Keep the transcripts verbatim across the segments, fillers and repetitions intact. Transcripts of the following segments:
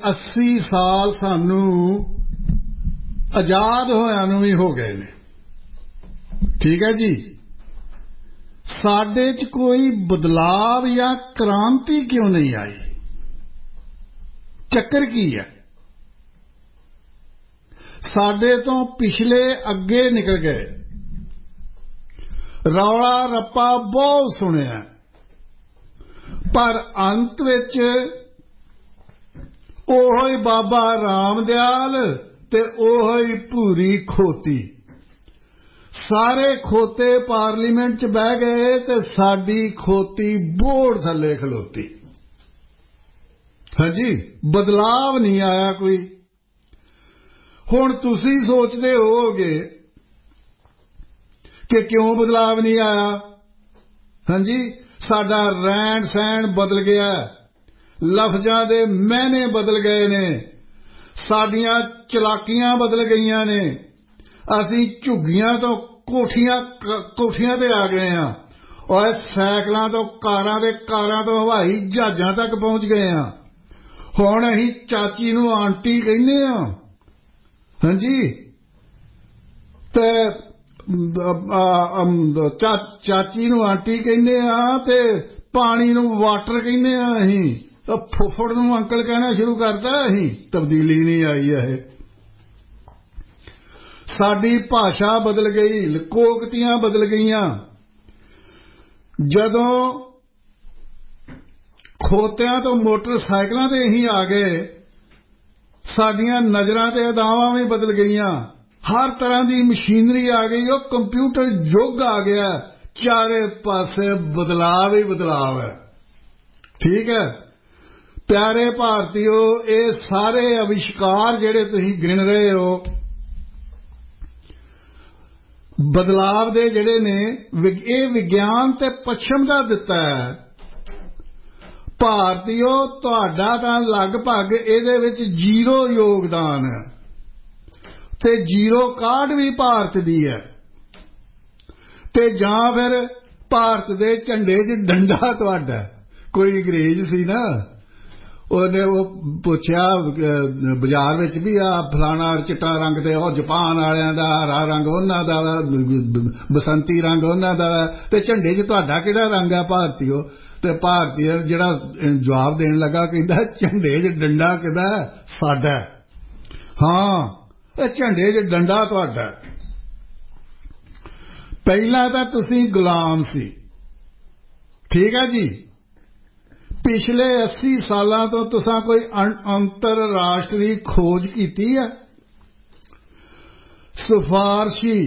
अस्सी साल सानू आजाद होया नूं भी हो गए ने। ठीक है जी, साडे च कोई बदलाव या क्रांति क्यों नहीं आई? चक्कर की है? साडे तो पिछले अगे निकल गए, रौला रप्पा बहुत सुनिया, पर अंत विच ओहो ही बाबा रामदयाल ते ओहो ही भूरी खोती, सारे खोते पार्लीमेंट च बह गए ते साडी खोती बोर्ड थले खलोती। हाँ जी, बदलाव नहीं आया कोई। हुण तुसी सोचते होगे कि क्यों बदलाव नहीं आया? हाँ जी, साडा रहन सहन बदल गया, लफ्जां दे मैने बदल गए ने, साडियां चलाकियां बदल गईयां ने, असीं झुग्गियां तो कोठियां कोठियां ते आ गए हां, और सैकलां तो कारां ते कारां तो हवाई जहाजां तक पहुंच गए हां। हुण असीं चाची नूं आंटी कहने आ। हाँ जी, ते चा चाची नूं आंटी कहने आ ते पानी नूं वाटर कहने आ। असीं फुफड़ नूं अंकल कहना शुरू करता। असीं तब्दीली नहीं आई है। साडी भाषा बदल गई, लोकोक्तियां बदल गईयां। जदों खोतियां तो मोटरसाइकिलों ते असीं आ गए, साडियां नज़रां ते अदावां भी बदल गईयां, हर तरह की मशीनरी आ गई, वो कंप्यूटर युग आ गया, चारे पासे बदलाव ही बदलाव है। ठीक है प्यारे भारतीयो, ये सारे आविष्कार जिहड़े तुसीं गिण रहे हो, बदलाव दे जिहड़े ने, ये विज्ञान ते पश्चिम दा दिता है। भारतीयो तुहाडा तां लगभग इहदे विच जीरो योगदान है, ते जीरो काड भी भारत दी है, ते जां फिर भारत दे झंडे च डंडा तुहाडा। कोई अंग्रेज सी ना, उहने वो पुछया बाजार विच भी आ फलाना चिट्टा रंग ते ओ जापान वालियां दा, हरा रंग उन्हां दा, बसंती रंग उन्हां दा, ते झंडे च तुहाडा किहड़ा रंग है भारतीयो? ते भारतीय जिहड़ा जवाब देण लगा कहंदा झंडे च डंडा किहदा? साडा। हाँ, ਇਹ ਝੰਡੇ 'ਚ ਡੰਡਾ ਤੁਹਾਡਾ। ਪਹਿਲਾਂ ਤਾਂ ਤੁਸੀਂ ਗੁਲਾਮ ਸੀ। ਠੀਕ ਹੈ ਜੀ, ਪਿਛਲੇ अस्सी ਸਾਲਾਂ ਤੋਂ ਤੁਸੀਂ ਕੋਈ ਅੰਤਰਰਾਸ਼ਟਰੀ ਖੋਜ ਕੀਤੀ ਹੈ? ਸਿਫਾਰਸ਼ੀ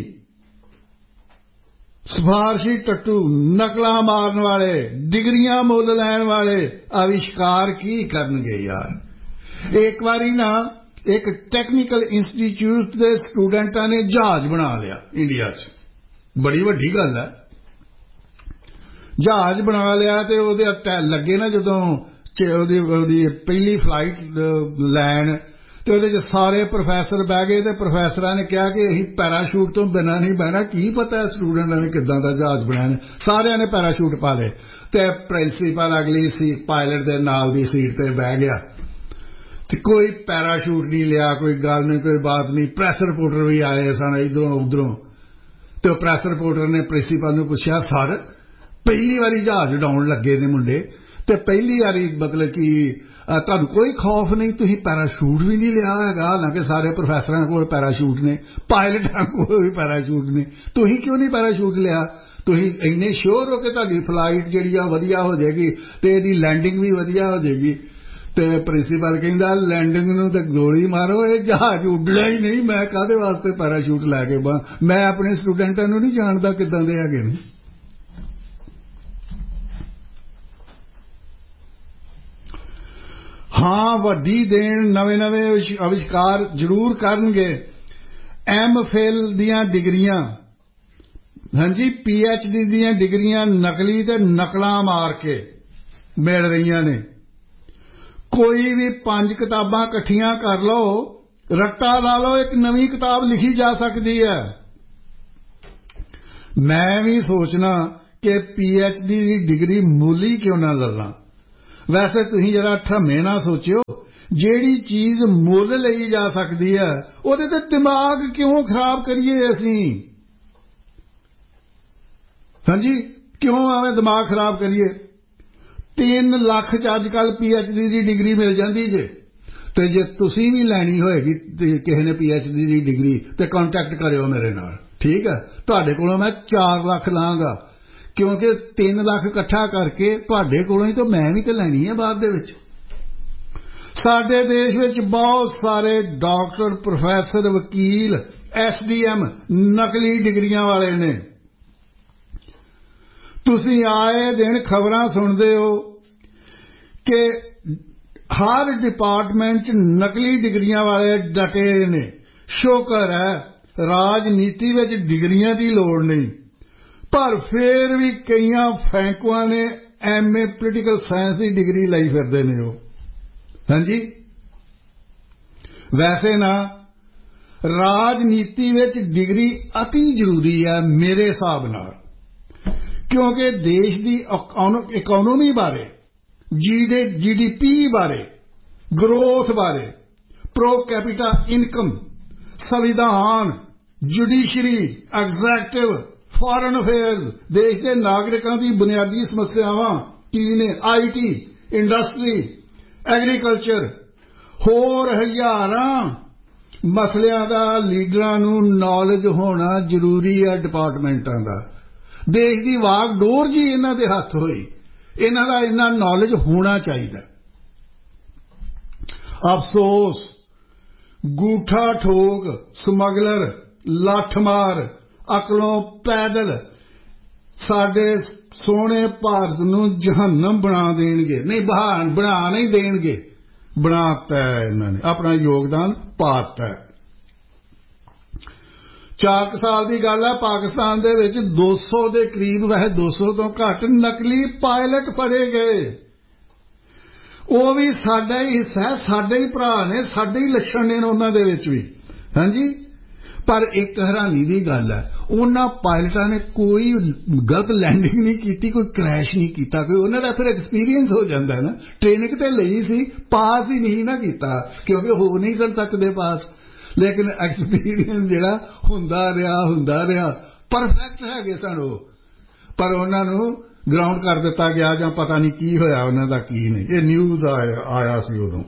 ਸਿਫਾਰਸ਼ੀ ਟੱਟੂ, ਨਕਲਾਂ ਮਾਰਨ ਵਾਲੇ, ਡਿਗਰੀਆਂ ਮੁੱਲ ਲੈਣ ਵਾਲੇ ਆਵਿਸ਼ਕਾਰ ਕੀ ਕਰਨਗੇ ਯਾਰ? ਇੱਕ ਵਾਰੀ ਨਾ एक टैक्नीकल इंस्टीट्यूट के स्टूडेंटा ने जहाज बना लिया इंडिया च, बड़ी वड्डी गल है। जहाज बना लिया ते ओहदे लगे ना जदों पहली फ्लाइट लैन, ते ओहदे च सारे प्रोफैसर बह गए, ते प्रोफैसरां ने कहा कि असीं पैराशूट तो बिना नहीं बहना, की पता स्टूडेंटां ने किदां दा जहाज बनाया। सारियां ने पैराशूट पा लए, ते प्रिंसीपल अगली सी पायलट दे नाल दी सीट ते बह गया, ते कोई पैराशूट नहीं लिया, कोई गल नहीं, कोई बात नहीं। प्रैस रिपोर्टर भी आए सन इधरों उधरों, तो प्रैस रिपोर्टर ने प्रिंसीपल नूं पुछया, सर पहली बारी जहाज उड़ाउण लगे ने मुंडे, ते पहली बारी मतलब कि तुहानूं कोई खौफ नहीं, तुसीं पैराशूट भी नहीं लिया हैगा? हालांकि सारे प्रोफैसरां कोल पैराशूट ने, पायलटां कोल भी पैराशूट ने, तुसीं क्यों नहीं पैराशूट लिया? तुसीं इन्ने श्योर हो कि तुहाडी फ्लाइट जिहड़ी आ वधिया हो जाएगी ते इहदी लैंडिंग भी वधिया हो जाएगी? ते प्रिंसीपल कहंदा लैंडिंग नूं ते गोली मारो, ये जहाज उड्डना ही नहीं, मैं काहदे वास्ते पैराशूट लैके बां? मैं अपने स्टूडेंटां नूं नहीं जानदा किदां दे हैगे ने। हाँ, वड्डी देन नवे नवे आविष्कार जरूर करनगे। एम फिल दीयां डिग्रियां, हाँ जी, पी एच डी दीयां डिग्रियां नकली ते नकलां मार के मिल रहीयां ने। कोई भी पांच किताबां इकट्ठियां कर लो, रट्टा ला लो, एक नवी किताब लिखी जा सकती है। मैं भी सोचना कि पीएचडी की डिग्री मूली क्यों ना लला। वैसे तुसीं जरा ठम्मे ना सोचियो ਜਿਹੜੀ ਚੀਜ਼ ਮੁੱਲ ਲਈ ਜਾ ਸਕਦੀ ਹੈ ਉਹਦੇ ਤੇ ਦਿਮਾਗ ਕਿਉਂ ਖਰਾਬ ਕਰੀਏ ਅਸੀਂ? ਹਾਂਜੀ, ਕਿਉਂ ਐਵੇਂ ਦਿਮਾਗ ਖਰਾਬ ਕਰੀਏ? ਤਿੰਨ ਲੱਖ ਚ ਅੱਜ ਕੱਲ੍ਹ ਪੀ ਐਚ ਡੀ ਦੀ ਡਿਗਰੀ ਮਿਲ ਜਾਂਦੀ ਜੇ, ਤੇ ਜੇ ਤੁਸੀਂ ਵੀ ਲੈਣੀ ਹੋਏਗੀ ਕਿਸੇ ਨੇ ਪੀ ਐਚ ਡੀ ਦੀ ਡਿਗਰੀ ਤੇ ਕੰਟੈਕਟ ਕਰਿਓ ਮੇਰੇ ਨਾਲ, ਠੀਕ ਹੈ? ਤੁਹਾਡੇ ਕੋਲੋਂ ਮੈਂ ਚਾਰ ਲੱਖ ਲਾਂਗਾ, ਕਿਉਂਕਿ ਤਿੰਨ ਲੱਖ ਇਕੱਠਾ ਕਰਕੇ ਤੁਹਾਡੇ ਕੋਲੋਂ ਹੀ ਤਾਂ ਮੈਂ ਵੀ ਤਾਂ ਲੈਣੀ ਹੈ ਬਾਅਦ ਦੇ ਵਿੱਚ। ਸਾਡੇ ਦੇਸ਼ ਵਿੱਚ ਬਹੁਤ ਸਾਰੇ ਡਾਕਟਰ, ਪ੍ਰੋਫੈਸਰ, ਵਕੀਲ, ਐਸ ਡੀ ਐਮ ਨਕਲੀ ਡਿਗਰੀਆਂ ਵਾਲੇ ਨੇ। ਤੁਸੀਂ ਆਏ ਦਿਨ ਖਬਰਾਂ ਸੁਣਦੇ ਹੋ ਕਿ ਹਰ ਡਿਪਾਰਟਮੈਂਟ 'ਚ ਨਕਲੀ ਡਿਗਰੀਆਂ ਵਾਲੇ ਡਟੇ ਨੇ। ਸ਼ੁਕਰ ਹੈ ਰਾਜਨੀਤੀ ਵਿੱਚ ਡਿਗਰੀਆਂ ਦੀ ਲੋੜ ਨਹੀਂ, ਪਰ ਫਿਰ ਵੀ ਕਈਆਂ ਫੈਂਕੂਆਂ ਨੇ M A political science the degree ਲਈ ਫਿਰਦੇ ਨੇ ਉਹ। ਹਾਂਜੀ, ਵੈਸੇ ਨਾ ਰਾਜਨੀਤੀ ਵਿੱਚ ਡਿਗਰੀ ਅਤੀ ਜ਼ਰੂਰੀ ਹੈ ਮੇਰੇ ਹਿਸਾਬ ਨਾਲ, ਕਿਉਂਕਿ ਦੇਸ਼ ਦੀ ਇਕੋਨੋਮੀ ਬਾਰੇ, ਜੀ ਡੀ ਪੀ ਬਾਰੇ, ਗਰੋਥ ਬਾਰੇ, ਪ੍ਰੋ ਕੈਪੀਟਾ ਇਨਕਮ, ਸੰਵਿਧਾਨ, ਜੁਡੀਸ਼ਰੀ, ਐਗਜ਼ੈਕਟਿਵ, ਫੋਰਨ ਅਫੇਅਰਸ, ਦੇਸ਼ ਦੇ ਨਾਗਰਿਕਾਂ ਦੀ ਬੁਨਿਆਦੀ ਸਮੱਸਿਆਵਾਂ ਕੀ ਨੇ, ਆਈ ਟੀ, ਇੰਡਸਟਰੀ, ਐਗਰੀਕਲਚਰ, ਹੋਰ ਹਜ਼ਾਰਾਂ ਮਸਲਿਆਂ ਦਾ ਲੀਡਰਾਂ ਨੂੰ ਨੌਲੇਜ ਹੋਣਾ ਜ਼ਰੂਰੀ ਹੈ। ਡਿਪਾਰਟਮੈਂਟਾਂ ਦਾ ਦੇਸ਼ ਦੀ ਵਾਗਡੋਰ ਜੀ ਇਹਨਾਂ ਦੇ ਹੱਥ ਹੋਈ, ਇਹਨਾਂ ਦਾ ਇੰਨਾ ਨੌਲੇਜ ਹੋਣਾ ਚਾਹੀਦਾ। ਅਫਸੋਸ, ਗੂਠਾ ਠੋਕ, ਸਮਗਲਰ, ਲੱਠਮਾਰ, ਅਕਲੋਂ ਪੈਦਲ ਸਾਡੇ ਸੋਹਣੇ ਭਾਰਤ ਨੂੰ ਜਹੰਨਮ ਬਣਾ ਦੇਣਗੇ। ਨਹੀਂ, ਬਹਾਨ ਬਣਾ ਨਹੀਂ ਦੇਣਗੇ, ਬਣਾਤਾ ਇਹਨਾਂ ਨੇ, ਆਪਣਾ ਯੋਗਦਾਨ ਪਾਤਾ। ਚਾਰ ਕੁ ਸਾਲ ਦੀ ਗੱਲ ਹੈ, ਪਾਕਿਸਤਾਨ ਦੇ ਵਿੱਚ ਦੋ ਸੌ ਦੇ ਕਰੀਬ, ਵੈਸੇ ਦੋ ਸੌ ਤੋਂ ਘੱਟ ਨਕਲੀ ਪਾਇਲਟ ਫੜੇ ਗਏ। ਉਹ ਵੀ ਸਾਡਾ ਹੀ ਹਿੱਸਾ ਹੈ, ਸਾਡੇ ਹੀ ਭਰਾ ਨੇ, ਸਾਡੇ ਹੀ ਲੱਛਣ ਨੇ ਉਹਨਾਂ ਦੇ ਵਿੱਚ ਵੀ। ਹਾਂਜੀ, ਪਰ ਇੱਕ ਹੈਰਾਨੀ ਦੀ ਗੱਲ ਹੈ, ਉਹਨਾਂ ਪਾਇਲਟਾਂ ਨੇ ਕੋਈ ਗਲਤ ਲੈਂਡਿੰਗ ਨਹੀਂ ਕੀਤੀ, ਕੋਈ ਕ੍ਰੈਸ਼ ਨਹੀਂ ਕੀਤਾ, ਕੋਈ ਉਹਨਾਂ ਦਾ ਫਿਰ ਐਕਸਪੀਰੀਅੰਸ ਹੋ ਜਾਂਦਾ ਨਾ। ਟ੍ਰੇਨਿੰਗ ਤੇ ਲਈ ਸੀ, ਪਾਸ ਹੀ ਨਹੀਂ ਨਾ ਕੀਤਾ, ਕਿਉਂਕਿ ਹੋ ਨਹੀਂ ਕਰ ਸਕਦੇ ਪਾਸ, ਲੇਕਿਨ ਐਕਸਪੀਰੀਅੰਸ ਜਿਹੜਾ ਹੁੰਦਾ ਰਿਹਾ ਹੁੰਦਾ ਰਿਹਾ ਪਰਫੈਕਟ ਹੈਗੇ ਸਨ ਉਹ, ਪਰ ਉਹਨਾਂ ਨੂੰ ਗਰਾਊਂਡ ਕਰ ਦਿੱਤਾ ਗਿਆ ਜਾਂ ਪਤਾ ਨਹੀਂ ਕੀ ਹੋਇਆ ਉਹਨਾਂ ਦਾ, ਕੀ ਨਹੀਂ। ਇਹ ਨਿਊਜ਼ ਆਇਆ ਆਇਆ ਸੀ ਉਦੋਂ।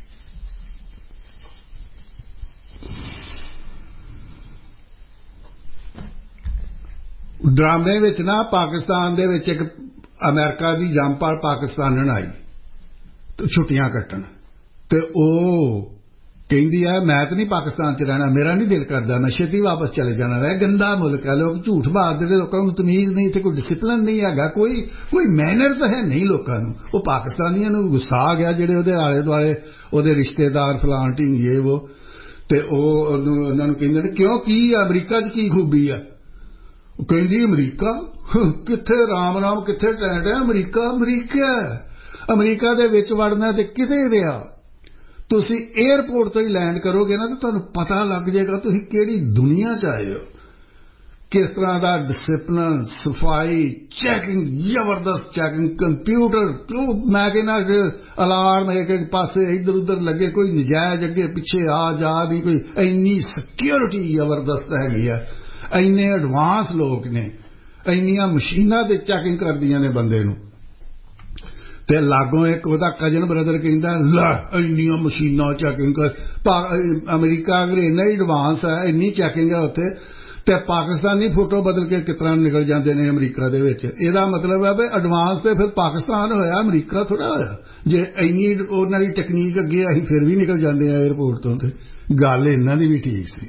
ਡਰਾਮੇ ਵਿੱਚ ਨਾ ਪਾਕਿਸਤਾਨ ਦੇ ਵਿੱਚ ਇੱਕ ਅਮਰੀਕਾ ਦੀ ਜੰਮਪਲ ਪਾਕਿਸਤਾਨਣ ਆਈ ਛੁੱਟੀਆਂ ਕੱਟਣ, ਤੇ ਉਹ ਕਹਿੰਦੀ ਹੈ ਮੈਂ ਤਾਂ ਨਹੀਂ ਪਾਕਿਸਤਾਨ 'ਚ ਰਹਿਣਾ, ਮੇਰਾ ਨਹੀਂ ਦਿਲ ਕਰਦਾ, ਮੈਂ ਛੇਤੀ ਵਾਪਸ ਚਲੇ ਜਾਣਾ। ਵੈ ਗੰਦਾ ਮੁਲਕ ਹੈ, ਲੋਕ ਝੂਠ ਮਾਰਦੇ ਨੇ, ਲੋਕਾਂ ਨੂੰ ਤਮੀਜ਼ ਨਹੀਂ, ਇੱਥੇ ਕੋਈ ਡਿਸਿਪਲਿਨ ਨਹੀਂ ਹੈਗਾ, ਕੋਈ ਕੋਈ ਮੈਨਰਸ ਹੈ ਨਹੀਂ ਲੋਕਾਂ ਨੂੰ। ਉਹ ਪਾਕਿਸਤਾਨੀਆਂ ਨੂੰ ਗੁੱਸਾ ਆ ਗਿਆ ਜਿਹੜੇ ਉਹਦੇ ਆਲੇ ਦੁਆਲੇ ਉਹਦੇ ਰਿਸ਼ਤੇਦਾਰ ਫਲਾਣ ਢੀਂਗੇ ਉਹ, ਤੇ ਉਹ ਉਹਨਾਂ ਨੂੰ ਕਹਿੰਦੇ ਨੇ ਕਿਉਂ, ਕੀ ਆ ਅਮਰੀਕਾ 'ਚ ਕੀ ਖੂਬੀ ਆ? ਉਹ ਕਹਿੰਦੀ ਅਮਰੀਕਾ ਕਿੱਥੇ, ਰਾਮ ਰਾਮ ਕਿੱਥੇ ਟੈਂਟ ਹੈ, ਅਮਰੀਕਾ ਅਮਰੀਕਾ ਅਮਰੀਕਾ ਦੇ ਵਿੱਚ ਵੜਨਾ ਤੇ ਕਿਤੇ ਰਿਹਾ। ਤੁਸੀਂ ਏਅਰਪੋਰਟ ਤੋਂ ਹੀ ਲੈਂਡ ਕਰੋਗੇ ਨਾ ਤਾਂ ਤੁਹਾਨੂੰ ਪਤਾ ਲੱਗ ਜਾਏਗਾ ਤੁਸੀਂ ਕਿਹੜੀ ਦੁਨੀਆ 'ਚ ਆਏ ਹੋ, ਕਿਸ ਤਰ੍ਹਾਂ ਦਾ ਡਿਸਿਪਲਿਨ, ਸਫਾਈ, ਚੈਕਿੰਗ, ਜ਼ਬਰਦਸਤ ਚੈਕਿੰਗ, ਕੰਪਿਊਟਰ, ਉਹ ਮੈਂ ਕਹਿੰਦਾ ਅਲਾਰਮ ਇੱਕ ਇੱਕ ਪਾਸੇ ਇੱਧਰ ਉੱਧਰ ਲੱਗੇ, ਕੋਈ ਨਜਾਇਜ਼ ਅੱਗੇ ਪਿੱਛੇ ਆ ਜਾ ਨਹੀਂ, ਕੋਈ ਇੰਨੀ ਸਿਕਿਉਰਿਟੀ ਜ਼ਬਰਦਸਤ ਹੈਗੀ ਆ, ਇੰਨੇ ਐਡਵਾਂਸ ਲੋਕ ਨੇ, ਇੰਨੀਆਂ ਮਸ਼ੀਨਾਂ ਤੇ ਚੈਕਿੰਗ ਕਰਦੀਆਂ ਨੇ ਬੰਦੇ ਨੂੰ। ਤੇ ਲਾਗੋਂ ਇੱਕ ਉਹਦਾ ਕਜ਼ਨ ਬ੍ਰਦਰ ਕਹਿੰਦਾ ਲੈ ਇੰਨੀਆਂ ਮਸ਼ੀਨਾਂ ਚੈਕਿੰਗ ਕਰ, ਅਮਰੀਕਾ ਅਗਰ ਇੰਨਾ ਹੀ ਐਡਵਾਂਸ ਹੈ, ਇੰਨੀ ਚੈਕਿੰਗ ਹੈ ਉੱਥੇ, ਤੇ ਪਾਕਿਸਤਾਨੀ ਫੋਟੋ ਬਦਲ ਕੇ ਕਿਸ ਤਰ੍ਹਾਂ ਨਿਕਲ ਜਾਂਦੇ ਨੇ ਅਮਰੀਕਾ ਦੇ ਵਿੱਚ। ਇਹਦਾ ਮਤਲਬ ਹੈ ਵੀ ਐਡਵਾਂਸ ਤੇ ਫਿਰ ਪਾਕਿਸਤਾਨ ਹੋਇਆ, ਅਮਰੀਕਾ ਥੋੜ੍ਹਾ ਹੋਇਆ। ਜੇ ਇੰਨੀ ਉਹਨਾਂ ਦੀ ਟੈਕਨੀਕ ਅੱਗੇ ਅਸੀਂ ਫਿਰ ਵੀ ਨਿਕਲ ਜਾਂਦੇ ਹਾਂ ਏਅਰਪੋਰਟ ਤੋਂ, ਤੇ ਗੱਲ ਇਹਨਾਂ ਦੀ ਵੀ ਠੀਕ ਸੀ।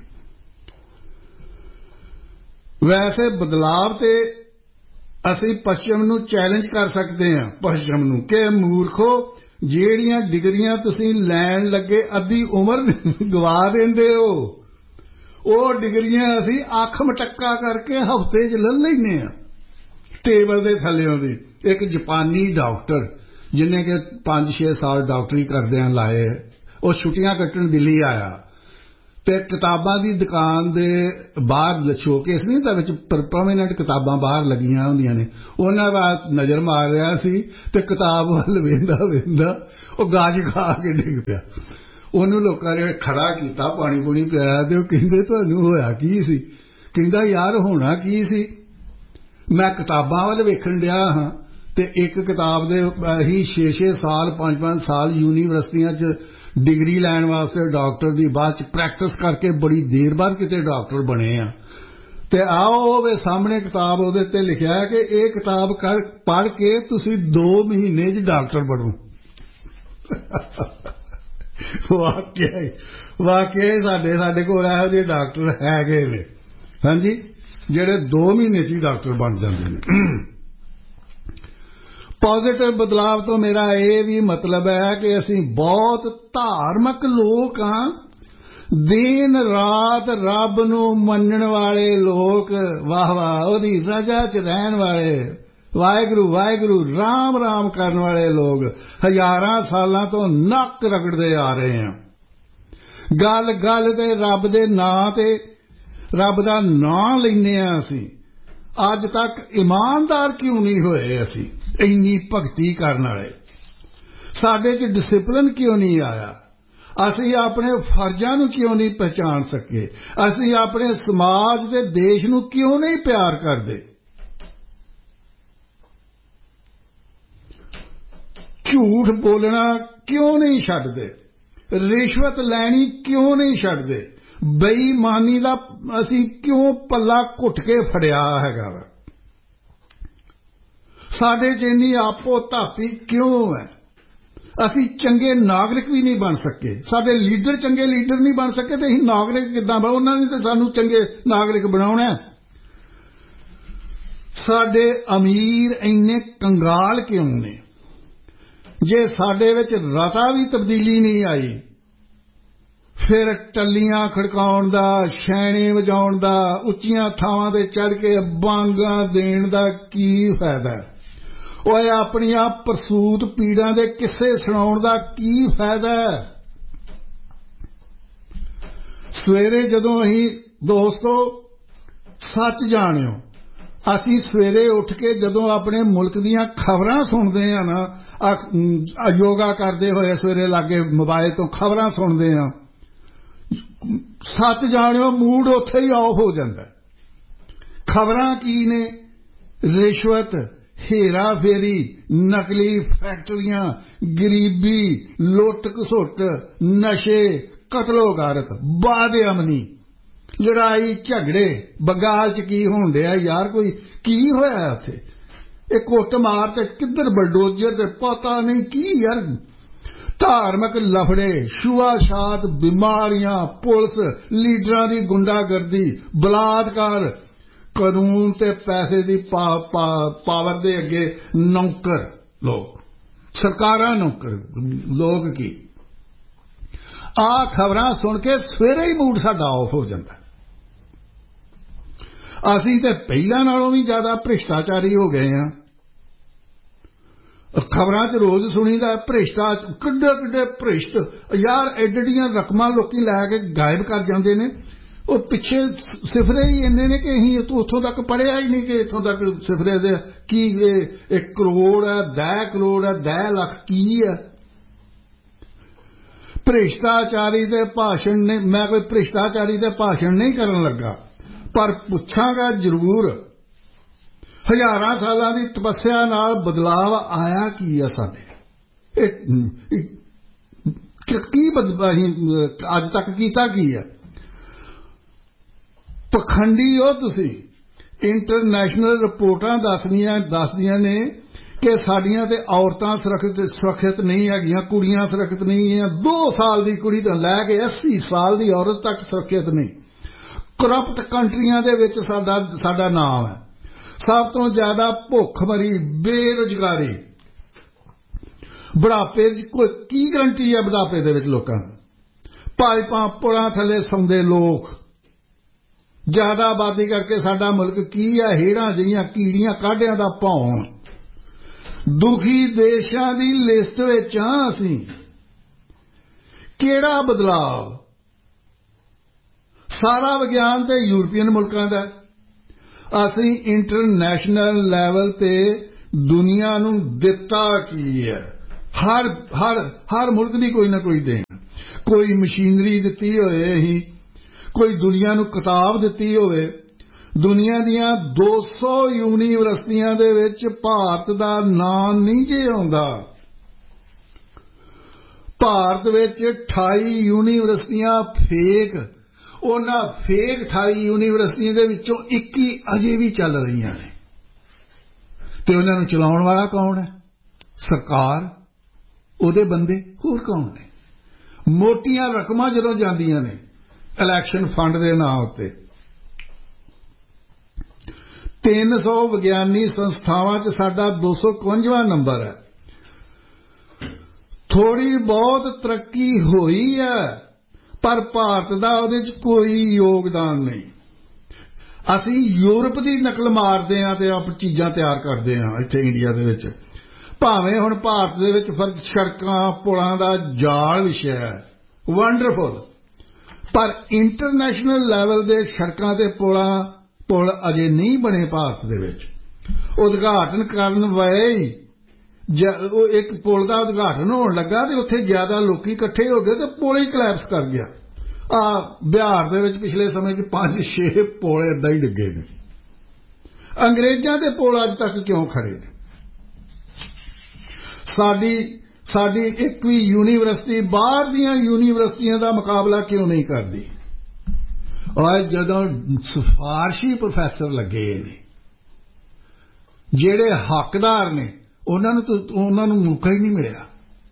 ਵੈਸੇ ਬਦਲਾਵ ਤੇ ਅਸੀਂ ਪੱਛਮ ਨੂੰ ਚੈਲੰਜ ਕਰ ਸਕਦੇ ਹਾਂ, ਪੱਛਮ ਨੂੰ, ਕਿ ਮੂਰਖੋ ਜਿਹੜੀਆਂ ਡਿਗਰੀਆਂ ਤੁਸੀਂ ਲੈਣ ਲੱਗੇ ਅੱਧੀ ਉਮਰ ਗਵਾ ਦਿੰਦੇ ਹੋ, ਉਹ ਡਿਗਰੀਆਂ ਅਸੀਂ ਅੱਖ ਮਟੱਕਾ ਕਰਕੇ ਹਫ਼ਤੇ 'ਚ ਲੈ ਲੈਂਦੇ ਹਾਂ ਟੇਬਲ ਦੇ ਥੱਲਿਓਂ ਦੀ। ਇੱਕ ਜਾਪਾਨੀ ਡਾਕਟਰ ਜਿਹਨੇ ਕਿ ਪੰਜ ਛੇ ਸਾਲ ਡਾਕਟਰੀ ਕਰਦਿਆਂ ਲਾਏ, ਉਹ ਛੁੱਟੀਆਂ ਕੱਟਣ ਦਿੱਲੀ ਆਇਆ, ਤੇ ਕਿਤਾਬਾਂ ਦੀ ਦੁਕਾਨ ਦੇ ਬਾਹਰ ਸ਼ੋਕੇਸ ਨਹੀਂ ਤਾਂ ਵਿੱਚ ਪਰਮਾਨੈਂਟ ਕਿਤਾਬਾਂ ਬਾਹਰ ਲੱਗੀਆਂ ਹੁੰਦੀਆਂ ਨੇ, ਉਹਨਾਂ ਦਾ ਨਜ਼ਰ ਮਾਰ ਰਿਹਾ ਸੀ ਤੇ ਕਿਤਾਬ ਵੱਲ ਵੇਂਦਾ ਵੇਂਦਾ ਉਹ ਗਾਜ ਖਾ ਕੇ ਡਿੱਗ ਪਿਆ। ਉਹਨੂੰ ਲੋਕਾਂ ਨੇ ਖੜਾ ਕੀਤਾ, ਪਾਣੀ ਪੂਣੀ ਪਿਆਇਆ ਤੇ ਉਹ ਕਹਿੰਦੇ ਤੁਹਾਨੂੰ ਹੋਇਆ ਕੀ ਸੀ? ਕਹਿੰਦਾ ਯਾਰ ਹੋਣਾ ਕੀ ਸੀ, ਮੈਂ ਕਿਤਾਬਾਂ ਵੱਲ ਵੇਖਣ ਡਿਆ ਹਾਂ ਤੇ ਇੱਕ ਕਿਤਾਬ ਦੇ ਅਸੀਂ ਛੇ ਛੇ ਸਾਲ ਪੰਜ ਪੰਜ ਸਾਲ ਯੂਨੀਵਰਸਿਟੀਆਂ 'ਚ ਡਿਗਰੀ ਲੈਣ ਵਾਸਤੇ ਡਾਕਟਰ ਦੀ ਬਾਅਦ 'ਚ ਪ੍ਰੈਕਟਿਸ ਕਰਕੇ ਬੜੀ ਦੇਰ ਬਾਅਦ ਕਿਤੇ ਡਾਕਟਰ ਬਣੇ ਆ ਤੇ ਆਓ ਉਹਦੇ ਸਾਹਮਣੇ ਕਿਤਾਬ ਉਹਦੇ ਤੇ ਲਿਖਿਆ ਹੈ ਕਿ ਇਹ ਕਿਤਾਬ ਕਰ ਪੜ੍ਹ ਕੇ ਤੁਸੀਂ ਦੋ ਮਹੀਨੇ 'ਚ ਡਾਕਟਰ ਬਣੋ। ਵਾਕਿਆ ਹੀ ਵਾਕਿਆ ਸਾਡੇ ਸਾਡੇ ਕੋਲ ਇਹੋ ਜਿਹੇ ਡਾਕਟਰ ਹੈਗੇ ਨੇ, ਹਾਂਜੀ, ਜਿਹੜੇ ਦੋ ਮਹੀਨੇ 'ਚ ਹੀ ਡਾਕਟਰ ਬਣ ਜਾਂਦੇ ਨੇ। ਪੋਜ਼ਿਟਿਵ ਬਦਲਾਵ ਤੋਂ ਮੇਰਾ ਇਹ ਵੀ ਮਤਲਬ ਹੈ ਕਿ ਅਸੀਂ ਬਹੁਤ ਧਾਰਮਿਕ ਲੋਕ ਹਾਂ, ਦਿਨ ਰਾਤ ਰੱਬ ਨੂੰ ਮੰਨਣ ਵਾਲੇ ਲੋਕ, ਵਾਹ ਵਾਹ, ਉਹਦੀ ਰਜ਼ਾ 'ਚ ਰਹਿਣ ਵਾਲੇ, ਵਾਹਿਗੁਰੂ ਵਾਹਿਗੁਰੂ ਰਾਮ ਰਾਮ ਕਰਨ ਵਾਲੇ ਲੋਕ ਹਜ਼ਾਰਾਂ ਸਾਲਾਂ ਤੋਂ ਨੱਕ ਰਗੜਦੇ ਆ ਰਹੇ ਹਾਂ। ਗੱਲ ਗੱਲ ਤੇ ਰੱਬ ਦੇ ਨਾਂ ਤੇ ਰੱਬ ਦਾ ਨਾਂ ਲੈਂਦੇ ਹਾਂ ਅਸੀਂ। ਅੱਜ ਤੱਕ ਇਮਾਨਦਾਰ ਕਿਉਂ ਨਹੀਂ ਹੋਏ ਅਸੀਂ? ਇੰਨੀ ਭਗਤੀ ਕਰਨ ਵਾਲੇ ਸਾਡੇ 'ਚ ਡਿਸਿਪਲਿਨ ਕਿਉਂ ਨਹੀਂ ਆਇਆ? ਅਸੀਂ ਆਪਣੇ ਫਰਜ਼ਾਂ ਨੂੰ ਕਿਉਂ ਨਹੀਂ ਪਹਿਚਾਣ ਸਕੇ? ਅਸੀਂ ਆਪਣੇ ਸਮਾਜ ਤੇ ਦੇਸ਼ ਨੂੰ ਕਿਉਂ ਨਹੀਂ ਪਿਆਰ ਕਰਦੇ? ਝੂਠ ਬੋਲਣਾ ਕਿਉਂ ਨਹੀਂ ਛੱਡਦੇ? ਰਿਸ਼ਵਤ ਲੈਣੀ ਕਿਉਂ ਨਹੀਂ ਛੱਡਦੇ? ਬੇਈਮਾਨੀ ਦਾ ਅਸੀਂ ਕਿਉਂ ਪੱਲਾ ਘੁੱਟ ਕੇ ਫੜਿਆ ਹੈਗਾ ਵਾ? ਸਾਡੇ 'ਚ ਇੰਨੀ ਆਪੋ ਧਾਪੀ ਕਿਉਂ ਹੈ? ਅਸੀਂ ਚੰਗੇ ਨਾਗਰਿਕ ਵੀ ਨਹੀਂ ਬਣ ਸਕੇ, ਸਾਡੇ ਲੀਡਰ ਚੰਗੇ ਲੀਡਰ ਨਹੀਂ ਬਣ ਸਕੇ ਤੇ ਅਸੀਂ ਨਾਗਰਿਕ ਕਿੱਦਾਂ ਬਣ? ਉਹਨਾਂ ਨੇ ਤਾਂ ਸਾਨੂੰ ਚੰਗੇ ਨਾਗਰਿਕ ਬਣਾਉਣਾ। ਸਾਡੇ ਅਮੀਰ ਇੰਨੇ ਕੰਗਾਲ ਕਿਉਂ ਨੇ? ਜੇ ਸਾਡੇ ਵਿੱਚ ਰਤਾ ਵੀ ਤਬਦੀਲੀ ਨਹੀਂ ਆਈ ਫਿਰ ਟੱਲੀਆਂ ਖੜਕਾਉਣ ਦਾ, ਛੈਣੇ ਵਜਾਉਣ ਦਾ, ਉੱਚੀਆਂ ਥਾਵਾਂ ਤੇ ਚੜ੍ਹ ਕੇ ਬਾਂਗਾਂ ਦੇਣ ਦਾ ਕੀ ਫਾਇਦਾ? ਓਏ ਆਪਣੀਆਂ ਪ੍ਰਸੂਤ ਪੀੜਾਂ ਦੇ ਕਿੱਸੇ ਸੁਣਾਉਣ ਦਾ ਕੀ ਫਾਇਦਾ? ਸਵੇਰੇ ਜਦੋਂ ਅਸੀਂ ਦੋਸਤੋ ਸੱਚ ਜਾਣਿਓ, ਅਸੀਂ ਸਵੇਰੇ ਉੱਠ ਕੇ ਜਦੋਂ ਆਪਣੇ ਮੁਲਕ ਦੀਆਂ ਖਬਰਾਂ ਸੁਣਦੇ ਹਾਂ ਨਾ, ਯੋਗਾ ਕਰਦੇ ਹੋਏ ਸਵੇਰੇ ਲਾਗੇ ਮੋਬਾਈਲ ਤੋਂ ਖਬਰਾਂ ਸੁਣਦੇ ਹਾਂ, ਸੱਚ ਜਾਣਿਓ ਮੂਡ ਉੱਥੇ ਹੀ ਆਫ ਹੋ ਜਾਂਦਾ। ਖਬਰਾਂ ਕੀ ਨੇ? ਰਿਸ਼ਵਤ, ਹੇਰਾ ਫੇਰੀ, ਨਕਲੀ ਫੈਕਟਰੀਆਂ, ਗਰੀਬੀ, ਲੁੱਟ ਘਸੁੱਟ, ਨਸ਼ੇ, ਕਤਲੋ ਗਾਰਤ, ਬਾਦ ਅਮਨੀ, ਲੜਾਈ ਝਗੜੇ। ਬੰਗਾਲ 'ਚ ਕੀ ਹੋਣ ਡਿਆ ਯਾਰ? ਕੋਈ ਕੀ ਹੋਇਆ ਉੱਥੇ? ਇਹ ਕੁੱਟ ਮਾਰ ਤੇ ਕਿੱਧਰ ਬਲਡੋਜ਼ਰ ਤੇ ਪਤਾ ਨਹੀਂ ਕੀ ਯਾਰ। ਧਾਰਮਿਕ ਲਫੜੇ, ਛੂਆਛਾਤ, ਬਿਮਾਰੀਆਂ, ਪੁਲਿਸ, ਲੀਡਰਾਂ ਦੀ ਗੁੰਡਾਗਰਦੀ, ਬਲਾਤਕਾਰ, ਕਾਨੂੰਨ ਤੇ ਪੈਸੇ ਦੀ ਪਾਵਰ ਦੇ ਅੱਗੇ ਨੌਕਰ ਲੋਕ, ਸਰਕਾਰਾਂ ਨੌਕਰ, ਲੋਕ ਕੀ। ਆਹ ਖਬਰਾਂ ਸੁਣ ਕੇ ਸਵੇਰੇ ਹੀ ਮੂਡ ਸਾਡਾ ਆਫ ਹੋ ਜਾਂਦਾ। ਅਸੀਂ ਤੇ ਪਹਿਲਾਂ ਨਾਲੋਂ ਵੀ ਜ਼ਿਆਦਾ ਭ੍ਰਿਸ਼ਟਾਚਾਰੀ ਹੋ ਗਏ ਹਾਂ। ਖਬਰਾਂ 'ਚ ਰੋਜ਼ ਸੁਣੀਦਾ ਭ੍ਰਿਸ਼ਟਾਚਾਰ, ਕਿੱਡੇ ਕਿੱਡੇ ਭ੍ਰਿਸ਼ਟ ਯਾਰ, ਐਡੀਆਂ ਰਕਮਾਂ ਲੋਕੀ ਲੈ ਕੇ ਗਾਇਬ ਕਰ ਜਾਂਦੇ ਨੇ। ਉਹ ਪਿੱਛੇ ਸਿਫਰੇ ਹੀ ਇੰਨੇ ਨੇ ਕਿ ਅਸੀਂ ਉੱਥੋਂ ਤੱਕ ਪੜ੍ਹਿਆ ਹੀ ਨਹੀਂ ਕਿ ਇੱਥੋਂ ਤੱਕ ਸਿਫਰੇ ਦੇ ਕੀ ਇੱਕ ਕਰੋੜ ਹੈ, ਦਸ ਕਰੋੜ ਹੈ, ਦਸ ਲੱਖ ਕੀ ਹੈ। ਭ੍ਰਿਸ਼ਟਾਚਾਰੀ ਦੇ ਭਾਸ਼ਣ ਨੇ, ਮੈਂ ਕੋਈ ਭ੍ਰਿਸ਼ਟਾਚਾਰੀ ਦੇ ਭਾਸ਼ਣ ਨਹੀਂ ਕਰਨ ਲੱਗਾ, ਪਰ ਪੁੱਛਾਂਗਾ ਜ਼ਰੂਰ ਹਜ਼ਾਰਾਂ ਸਾਲਾਂ ਦੀ ਤਪੱਸਿਆ ਨਾਲ ਬਦਲਾਵ ਆਇਆ ਕੀ ਹੈ ਸਾਡੇ? ਇਹ ਕੀ ਬਦਲਾਅ ਅੱਜ ਤੱਕ ਕੀਤਾ ਕੀ ਹੈ? ਪਖੰਡੀ ਹੋ ਤੁਸੀਂ। ਇੰਟਰਨੈਸ਼ਨਲ ਰਿਪੋਰਟਾਂ ਦੱਸਦੀਆਂ ਦੱਸਦੀਆਂ ਨੇ ਕਿ ਸਾਡੀਆਂ ਤੇ ਔਰਤਾਂ ਸੁਰੱਖਿਅਤ ਸੁਰੱਖਿਅਤ ਨਹੀਂ ਹੈਗੀਆਂ, ਕੁੜੀਆਂ ਸੁਰੱਖਿਅਤ ਨਹੀਂ ਹੈ। ਦੋ ਸਾਲ ਦੀ ਕੁੜੀ ਤੋਂ ਲੈ ਕੇ ਅੱਸੀ ਸਾਲ ਦੀ ਔਰਤ ਤੱਕ ਸੁਰੱਖਿਅਤ ਨਹੀਂ। ਕਰਪਟ ਕੰਟਰੀਆਂ ਦੇ ਵਿੱਚ ਸਾਡਾ ਸਾਡਾ ਨਾਮ ਹੈ। ਸਭ ਤੋਂ ਜ਼ਿਆਦਾ ਭੁੱਖਮਰੀ, ਬੇਰੁਜ਼ਗਾਰੀ, ਬੁਢਾਪੇ ਦੀ ਕੋਈ ਕੀ ਗਰੰਟੀ ਹੈ? ਬੁਢਾਪੇ ਦੇ ਵਿੱਚ ਲੋਕਾਂ ਨੂੰ ਪਾਈਪਾਂ ਪੁਲਾਂ ਥੱਲੇ ਸੌਂਦੇ ਲੋਕ, ਜ਼ਿਆਦਾ ਆਬਾਦੀ ਕਰਕੇ ਸਾਡਾ ਮੁਲਕ ਕੀ ਹੈ? ਹੇੜਾਂ ਜਿਹੀਆਂ ਕੀੜੀਆਂ ਕਾਢਿਆਂ ਦਾ ਭੌਣ। ਦੁਖੀ ਦੇਸ਼ਾਂ ਦੀ ਲਿਸਟ ਵਿੱਚ ਹਾਂ ਅਸੀਂ। ਕਿਹੜਾ ਬਦਲਾਵ? ਸਾਰਾ ਵਿਗਿਆਨ ਤੇ ਯੂਰਪੀਅਨ ਮੁਲਕਾਂ ਦਾ। ਅਸੀਂ ਇੰਟਰਨੈਸ਼ਨਲ ਲੈਵਲ ਤੇ ਦੁਨੀਆ ਨੂੰ ਦਿੱਤਾ ਕੀ ਹੈ? ਹਰ ਹਰ ਹਰ ਮੁਲਕ ਦੀ ਕੋਈ ਨਾ ਕੋਈ ਦੇਣ, ਕੋਈ ਮਸ਼ੀਨਰੀ ਦਿੱਤੀ ਹੋਵੇ, ਅਸੀਂ ਕੋਈ ਦੁਨੀਆ ਨੂੰ ਕਿਤਾਬ ਦਿੱਤੀ ਹੋਵੇ। ਦੁਨੀਆ ਦੀਆਂ ਦੋ ਸੌ ਯੂਨੀਵਰਸਿਟੀਆਂ ਦੇ ਵਿੱਚ ਭਾਰਤ ਦਾ ਨਾਂ ਨਹੀਂ ਜੇ ਆਉਂਦਾ। ਭਾਰਤ ਵਿੱਚ ਅਠਾਈ ਯੂਨੀਵਰਸਿਟੀਆਂ ਫੇਕ, ਉਹਨਾਂ ਫੇਕ ਅਠਾਈ ਯੂਨੀਵਰਸਿਟੀਆਂ ਦੇ ਵਿੱਚੋਂ ਇੱਕੀ ਅਜੇ ਵੀ ਚੱਲ ਰਹੀਆਂ ਨੇ, ਤੇ ਉਹਨਾਂ ਨੂੰ ਚਲਾਉਣ ਵਾਲਾ ਕੌਣ ਹੈ? ਸਰਕਾਰ, ਉਹਦੇ ਬੰਦੇ, ਹੋਰ ਕੌਣ ਨੇ? ਮੋਟੀਆਂ ਰਕਮਾਂ ਜਦੋਂ ਜਾਂਦੀਆਂ ਨੇ ਇਲੈਕਸ਼ਨ ਫੰਡ ਦੇ ਨਾਂ ਉੱਤੇ। ਤਿੰਨ ਸੌ ਵਿਗਿਆਨੀ ਸੰਸਥਾਵਾਂ 'ਚ ਸਾਡਾ ਦੋ ਸੌ ਇਕਵੰਜਵਾਂ ਨੰਬਰ ਹੈ। ਥੋੜ੍ਹੀ ਬਹੁਤ ਤਰੱਕੀ ਹੋਈ ਹੈ, ਪਰ ਭਾਰਤ ਦਾ ਉਹਦੇ 'ਚ ਕੋਈ ਯੋਗਦਾਨ ਨਹੀਂ। ਅਸੀਂ ਯੂਰਪ ਦੀ ਨਕਲ ਮਾਰਦੇ ਹਾਂ ਤੇ ਆਪ ਚੀਜ਼ਾਂ ਤਿਆਰ ਕਰਦੇ ਹਾਂ ਇੱਥੇ ਇੰਡੀਆ ਦੇ ਵਿੱਚ। ਭਾਵੇਂ ਹੁਣ ਭਾਰਤ ਦੇ ਵਿੱਚ ਫਰਕ ਸੜਕਾਂ ਪੁਲਾਂ ਦਾ ਜਾਲ ਵਿਛਿਆ ਹੈ, ਵੰਡਰਫੁਲ, ਪਰ ਇੰਟਰਨੈਸ਼ਨਲ ਲੈਵਲ ਦੇ ਸੜਕਾਂ ਤੇ ਪੁਲਾਂ ਪੁਲ ਅਜੇ ਨਹੀਂ ਬਣੇ ਭਾਰਤ ਦੇ ਵਿੱਚ। ਉਦਘਾਟਨ ਕਰਨ ਵੇਲੇ ਇੱਕ ਪੁਲ ਦਾ ਉਦਘਾਟਨ ਹੋਣ ਲੱਗਾ ਤੇ ਉੱਥੇ ਜ਼ਿਆਦਾ ਲੋਕੀ ਇਕੱਠੇ ਹੋ ਗਏ ਤੇ ਪੁਲ ਹੀ ਕਲੈਪਸ ਕਰ ਗਿਆ। ਆ ਬਿਹਾਰ ਦੇ ਵਿੱਚ ਪਿਛਲੇ ਸਮੇਂ 'ਚ ਪੰਜ ਛੇ ਪੁਲ ਏਦਾਂ ਹੀ ਡਿੱਗੇ ਨੇ। ਅੰਗਰੇਜ਼ਾਂ ਦੇ ਪੁਲ ਅੱਜ ਤੱਕ ਕਿਉਂ ਖੜੇ ਨੇ? ਸਾਡੀ ਸਾਡੀ ਇੱਕ ਵੀ ਯੂਨੀਵਰਸਿਟੀ ਬਾਹਰ ਦੀਆਂ ਯੂਨੀਵਰਸਿਟੀਆਂ ਦਾ ਮੁਕਾਬਲਾ ਕਿਉਂ ਨਹੀਂ ਕਰਦੀ? ਔਰ ਜਦੋਂ ਸਿਫਾਰਸ਼ੀ ਪ੍ਰੋਫੈਸਰ ਲੱਗੇ ਨੇ, ਜਿਹੜੇ ਹੱਕਦਾਰ ਨੇ, ਉਹਨਾਂ ਨੂੰ ਉਹਨਾਂ ਨੂੰ ਮੌਕਾ ਹੀ ਨਹੀਂ ਮਿਲਿਆ।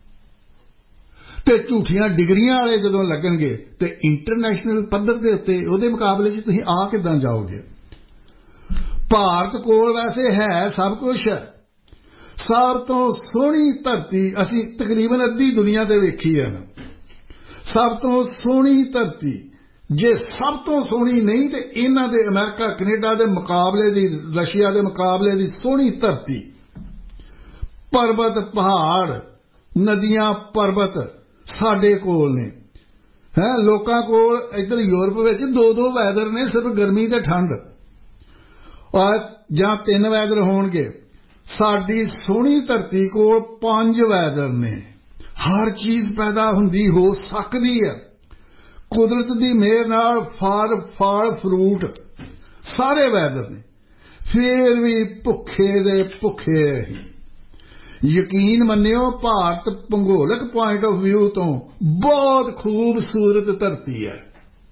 ਤੇ ਝੂਠੀਆਂ ਡਿਗਰੀਆਂ ਵਾਲੇ ਜਦੋਂ ਲੱਗਣਗੇ ਤੇ ਇੰਟਰਨੈਸ਼ਨਲ ਪੱਧਰ ਦੇ ਉੱਤੇ ਉਹਦੇ ਮੁਕਾਬਲੇ 'ਚ ਤੁਸੀਂ ਆ ਕਿੱਦਾਂ ਜਾਓਗੇ? ਭਾਰਤ ਕੋਲ ਵੈਸੇ ਹੈ ਸਭ ਕੁਝ ਹੈ, ਸਭ ਤੋਂ ਸੋਹਣੀ ਧਰਤੀ ਅਸੀਂ ਤਕਰੀਬਨ ਅੱਧੀ ਦੁਨੀਆ ਤੇ ਵੇਖੀ ਹੈ ਨਾ। ਸਭ ਤੋਂ ਸੋਹਣੀ ਧਰਤੀ, ਜੇ ਸਭ ਤੋਂ ਸੋਹਣੀ ਨਹੀਂ ਤੇ ਇਹਨਾਂ ਦੇ ਅਮਰੀਕਾ ਕੈਨੇਡਾ ਦੇ ਮੁਕਾਬਲੇ ਦੀ, ਰਸ਼ੀਆ ਦੇ ਮੁਕਾਬਲੇ ਦੀ ਸੋਹਣੀ ਧਰਤੀ, ਪਰਬਤ ਪਹਾੜ ਨਦੀਆਂ ਪਰਬਤ ਸਾਡੇ ਕੋਲ ਨੇ ਹੈ। ਲੋਕਾਂ ਕੋਲ ਇੱਧਰ ਯੂਰਪ ਵਿੱਚ ਦੋ ਦੋ ਵੈਦਰ ਨੇ, ਸਿਰਫ ਗਰਮੀ ਤੇ ਠੰਡ, ਔਰ ਜਾਂ ਤਿੰਨ ਵੈਦਰ ਹੋਣਗੇ। ਸਾਡੀ ਸੋਹਣੀ ਧਰਤੀ ਕੋਲ ਪੰਜ ਵੈਦਰ ਨੇ। ਹਰ ਚੀਜ਼ ਪੈਦਾ ਹੁੰਦੀ ਹੋ ਸਕਦੀ ਹੈ ਕੁਦਰਤ ਦੀ ਮਿਹਰ ਨਾਲ। ਫਲ ਫਲ ਫਰੂਟ ਸਾਰੇ ਵੈਦਰ ਨੇ, ਫੇਰ ਵੀ ਭੁੱਖੇ ਦੇ ਭੁੱਖੇ। ਯਕੀਨ ਮੰਨਿਓ, ਭਾਰਤ ਭੂਗੋਲਿਕ ਪੁਆਇੰਟ ਆਫ ਵਿਊ ਤੋਂ ਬਹੁਤ ਖੂਬਸੂਰਤ ਧਰਤੀ ਹੈ,